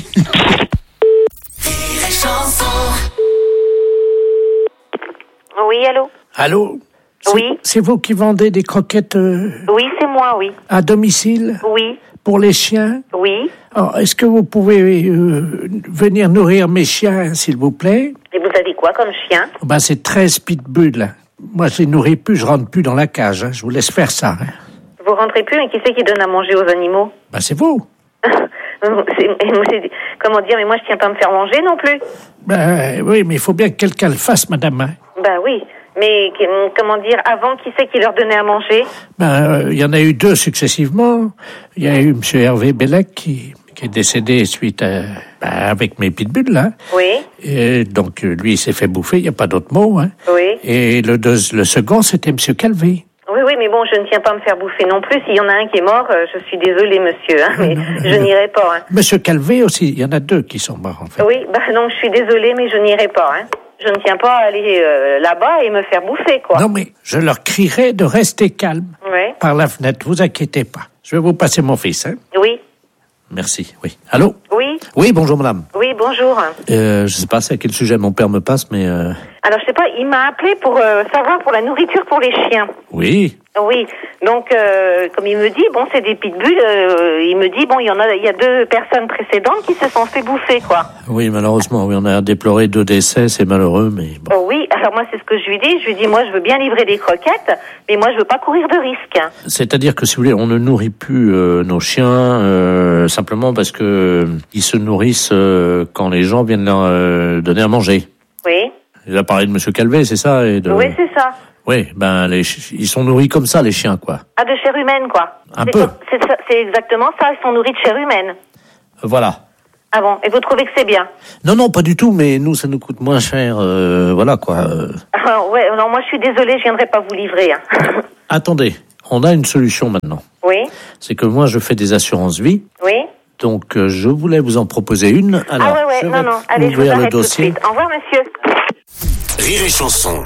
Oui, allô? Allô? C'est- Oui. C'est vous qui vendez des croquettes euh, Oui, c'est moi, oui. à domicile Oui, pour les chiens? oui. Alors, est-ce que vous pouvez euh, venir nourrir mes chiens, s'il vous plaît? Et vous avez quoi comme chien? Ben, c'est treize pitbulls. Moi, je les nourris plus, je rentre plus dans la cage. hein. Je vous laisse faire ça. hein. Vous rentrez plus, mais qui c'est qui donne à manger aux animaux? Ben, c'est vous. C'est- c'est- Comment dire, mais moi je tiens pas à me faire manger non plus. Ben, oui, mais il faut bien que quelqu'un le fasse, madame. hein. Bah oui, mais que- comment dire, avant, qui c'est qui leur donnait à manger? Ben, euh, il y en a eu deux successivement. Il y a eu M. Hervé Bellec qui, qui est décédé suite à, ben, avec mes pitbulls, là. Oui, Et donc, euh, lui, il s'est fait bouffer, il n'y a pas d'autre mot. Hein. oui. Et le, deux, le second, c'était M. Calvé. Oui, oui, mais bon, je ne tiens pas à me faire bouffer non plus. S'il y en a un qui est mort, euh, je suis désolée, monsieur, hein, mais je n'irai pas. Hein. Monsieur Calvé aussi, il y en a deux qui sont morts, en fait. Oui, bah non, je suis désolée, mais je n'irai pas. Hein. Je ne tiens pas à aller euh, là-bas et me faire bouffer, quoi. Non, mais je leur crierai de rester calme Ouais. par la fenêtre, vous inquiétez pas. Je vais vous passer mon fils, hein. Oui, Merci, oui. Allô? oui, Oui, bonjour, madame. oui, bonjour. Euh, je sais pas c'est à quel sujet mon père me passe, mais... Euh... Alors, je sais pas, il m'a appelé pour euh, savoir pour la nourriture pour les chiens. Oui. Oui, donc euh, comme il me dit, bon, c'est des pitbulls, euh, il me dit, bon, il y en a, il y a deux personnes précédentes qui se sont fait bouffer, quoi. Oui, malheureusement, oui, on a déploré deux décès, c'est malheureux, mais bon. Oh oui, alors moi, c'est ce que je lui dis. Je lui dis, moi, je veux bien livrer des croquettes, mais moi, je veux pas courir de risque. C'est-à-dire que, si vous voulez, on ne nourrit plus euh, nos chiens euh, simplement parce que euh, ils se nourrissent euh, quand les gens viennent leur euh, donner à manger. Oui. Il a parlé de Monsieur Calvet, c'est ça et de... Oui, c'est ça. Oui, ben les ch- ils sont nourris comme ça, les chiens, quoi. Ah, de chair humaine, quoi. Un c'est peu. ça- C'est, ça- c'est exactement ça, ils sont nourris de chair humaine. Voilà. Ah bon, et vous trouvez que c'est bien? Non, non, pas du tout, mais nous, ça nous coûte moins cher, euh, voilà, quoi. euh. Ah, ouais, non, moi, je suis désolée, je viendrai pas vous livrer. Hein. Attendez, on a une solution maintenant. Oui, C'est que moi, je fais des assurances vie, oui. donc euh, je voulais vous en proposer une. Alors, ah ouais, ouais, je non, vais non, allez, je vous ouvrir le arrête tout de dossier. suite. Au revoir, monsieur. Rire et chanson.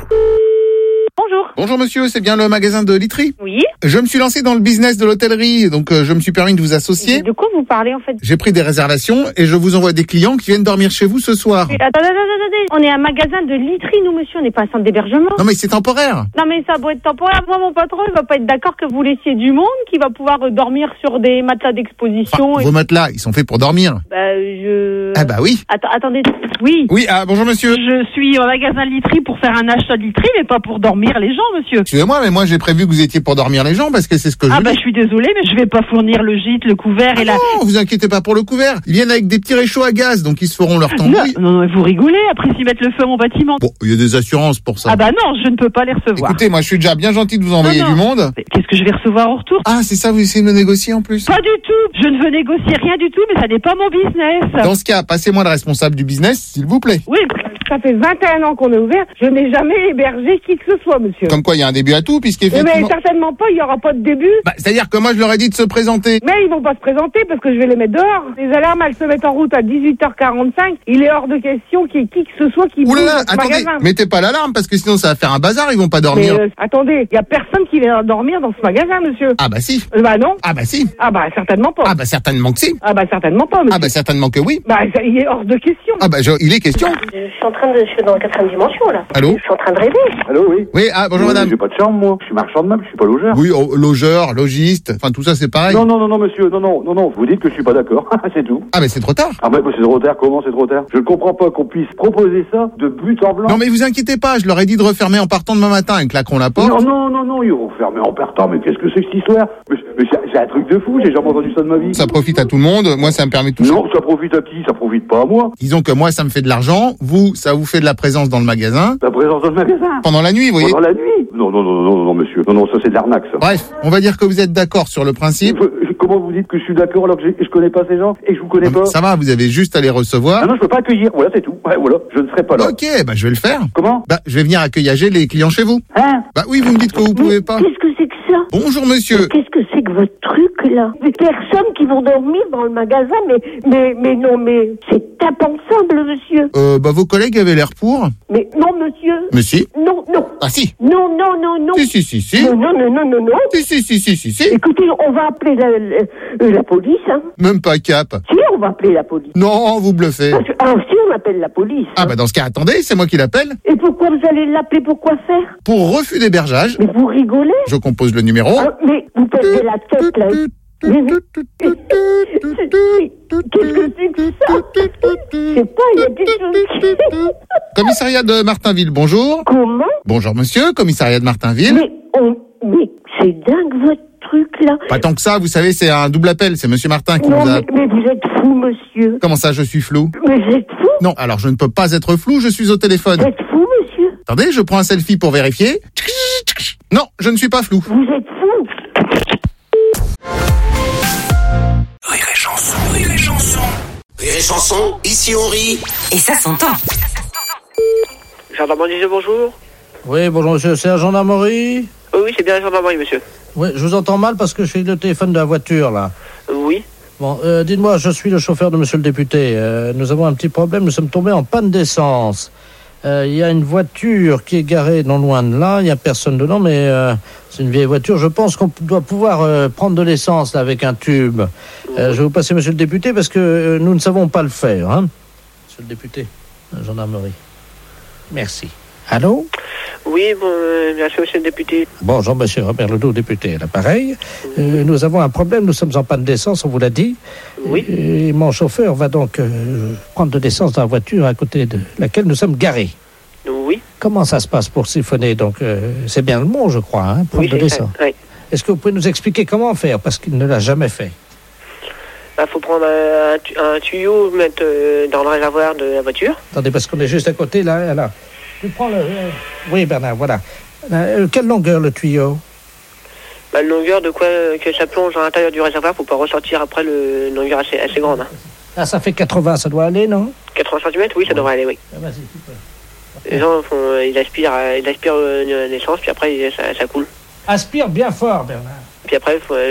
Bonjour. Bonjour monsieur, c'est bien le magasin de literie? Oui. Je me suis lancé dans le business de l'hôtellerie, donc euh, je me suis permis de vous associer. De quoi vous parlez en fait? J'ai pris des réservations et je vous envoie des clients qui viennent dormir chez vous ce soir. Attendez, attendez, attendez. On est un magasin de literie, nous, monsieur. On n'est pas un centre d'hébergement. Non mais c'est temporaire. Non, mais ça doit être temporaire. Moi, mon patron, il va pas être d'accord que vous laissiez du monde qui va pouvoir euh, dormir sur des matelas d'exposition. Enfin, et... vos matelas, ils sont faits pour dormir. Bah, je... Ah bah oui. Attends, attendez. Oui. Oui, ah bonjour monsieur. Je suis au magasin de literie pour faire un achat de literie, mais pas pour dormir les gens, monsieur. Excusez-moi, mais moi j'ai prévu que vous étiez pour dormir les gens parce que c'est ce que je Ah vous bah dis. je suis désolée, mais je vais pas fournir le gîte, le couvert Ah et la... non, vous inquiétez pas pour le couvert. Ils viennent avec des petits réchauds à gaz, donc ils se feront leur Non, tambouille. non, non, vous rigolez, après s'ils mettent le feu à mon bâtiment. Bon, il y a des assurances pour ça. Ah bah non, je ne peux pas les recevoir. Écoutez, moi je suis déjà bien gentil de vous envoyer Non, non. du monde. Mais qu'est-ce que je vais recevoir au retour? Ah, c'est ça, vous essayez de me négocier en plus? Pas du tout. Je ne veux négocier rien du tout, mais ça n'est pas mon business. Dans ce cas, passez-moi le responsable du business, s'il vous plaît. Oui, Ça fait vingt et un ans qu'on est ouvert. Je n'ai jamais hébergé qui que ce soit, monsieur. Comme quoi, il y a un début à tout, Eh puisqu'effectivement... ben, certainement pas, il n'y aura pas de début. Bah, c'est-à-dire que moi, je leur ai dit de se présenter. Mais ils vont pas se présenter parce que je vais les mettre dehors. Les alarmes, elles se mettent en route à dix-huit heures quarante-cinq. Il est hors de question qu'il y ait qui que ce soit qui bouge Oulala, dans ce attendez, magasin. mettez pas l'alarme, parce que sinon ça va faire un bazar, ils vont pas dormir. Mais euh, attendez, il y a personne qui vient dormir dans ce magasin, monsieur. Ah bah si. Euh, bah non. Ah bah si. Ah bah certainement pas. Ah bah certainement que si. Ah bah certainement pas, monsieur. Ah bah certainement que oui. Bah ça, il est hors de question. Ah bah je- il est question. Je suis en train de, je suis dans la quatrième dimension, là. Allô? Je suis en train de rêver. Allô, oui. Oui, ah bonjour Oui, madame. J'ai pas de chambre, moi. Je suis marchand de meubles, je suis pas logeur. Oui, oh, logeur, logiste, enfin tout ça c'est pareil. Non, non, non, non, monsieur, non, non, non, non. Vous dites que je suis pas d'accord. C'est tout. Ah bah c'est trop tard. Ah bah c'est trop tard, comment c'est trop tard? Je ne comprends pas qu'on puisse proposer ça de but en blanc. Non mais vous inquiétez pas, je leur ai dit de refermer en partant demain matin, ils claqueront la porte. Non, non, non, non, ils vont fermer en partant, mais qu'est-ce que c'est que cette histoire? Mais, mais c'est c'est un truc de fou, j'ai jamais entendu ça de ma vie. Ça profite à tout le monde, moi ça me permet de toucher. Non, ça profite à qui? Ça profite pas à moi. Disons que moi ça me fait de l'argent, vous ça vous fait de la présence dans le magasin. La présence dans le magasin. Pendant la nuit, vous voyez. Pendant la nuit? Non, non, non, non, non, monsieur. Non, non, ça c'est de l'arnaque, ça. Bref, on va dire que vous êtes d'accord sur le principe. Euh, Comment vous dites que je suis d'accord alors que je, je connais pas ces gens et que je vous connais Non, mais pas? ça va, vous avez juste à les recevoir. Ah non, je peux pas accueillir. Voilà, c'est tout. Ouais, voilà, je ne serai pas là. Ok, bah je vais le faire. Comment? Bah je vais venir accueillir les clients chez vous. Hein? Bah oui, vous me dites que vous pouvez pas. Qu'est-ce que c'est que ça? Bonjour monsieur. Qu'est-ce que c'est que votre truc là? Des personnes qui vont dormir dans le magasin, mais mais mais non, mais c'est impensable, monsieur. Euh, bah vos collègues avaient l'air pour. Mais non, monsieur. Mais si. Non, non. Ah si. Non, non, non, non. Si, si, si, si. Non, non, non, non, non, non. Si, si, si, si, si, si. Écoutez, on va appeler la, la, la police, hein. Même pas cap. Si, on va appeler la police. Non, vous bluffez. Parce que- alors, si on appelle la police. Ah bah dans ce cas, attendez, c'est moi qui l'appelle. Et pourquoi vous allez l'appeler? Pour quoi faire? Pour refus d'hébergeage, Mais vous rigolez? je compose le numéro. Ah, mais vous perdez la tête, là. Mais- mais- Qu'est-ce que c'est que ça? Je sais pas, il y a quelque chose qui... Commissariat de Martinville, bonjour. Comment? Bonjour monsieur, commissariat de Martinville. Mais, on... mais c'est dingue votre truc, là. Pas tant que ça, vous savez, c'est un double appel, c'est monsieur Martin qui Non, nous a... mais, mais vous êtes fou, monsieur. Comment ça, je suis flou? Mais vous êtes fou? Non, alors je ne peux pas être flou, je suis au téléphone. Vous êtes fou, monsieur? Attendez, je prends un selfie pour vérifier. Non, je ne suis pas flou. Vous êtes fou? Rire et chanson, rire et chanson. Rire et chanson, ici on rit. Et ça s'entend. Gendarmerie, bonjour. Oui, bonjour monsieur, c'est la gendarmerie? Oh oui, c'est bien la gendarmerie, monsieur. Oui, je vous entends mal parce que je suis le téléphone de la voiture, là. Oui. Bon, euh, dites-moi, je suis le chauffeur de monsieur le député. Euh, nous avons un petit problème, nous sommes tombés en panne d'essence. Euh, Il y a une voiture qui est garée non loin de là, il n'y a personne dedans, mais euh, c'est une vieille voiture. Je pense qu'on doit pouvoir euh, prendre de l'essence là, avec un tube. Euh, je vais vous passer monsieur le député parce que euh, nous ne savons pas le faire. Hein. Monsieur le député, la gendarmerie. Merci. Allô? Oui, bon, euh, bien sûr, monsieur le député. Bonjour, monsieur Robert Ledoux, député à l'appareil. Euh, nous avons un problème, nous sommes en panne d'essence, on vous l'a dit. Oui. Et mon chauffeur va donc euh, prendre de l'essence dans la voiture à côté de laquelle nous sommes garés. Oui. Comment ça se passe pour siphonner? Donc, euh, c'est bien le mot, je crois, hein, prendre Oui, de c'est l'essence. ça, oui. Est-ce que vous pouvez nous expliquer comment faire? Parce qu'il ne l'a jamais fait. Il bah, faut prendre un, tu- un tuyau, mettre euh, dans le réservoir de la voiture. Attendez, parce qu'on est juste à côté, là. là. Tu prends le... euh, Oui, Bernard, voilà. Euh, quelle longueur, le tuyau? Bah, une longueur de quoi euh, que ça plonge à l'intérieur du réservoir pour pas ressortir après le, une longueur assez, assez grande. Hein. Ah, ça fait quatre-vingts, ça doit aller, non? quatre-vingts centimètres, oui, ça devrait aller, oui. Ah, vas-y, tu peux. Les gens font, euh, ils aspirent, euh, ils aspirent euh, l'essence, puis après, il- ça, ça coule. Aspire bien fort, Bernard. Puis après, il faut, euh,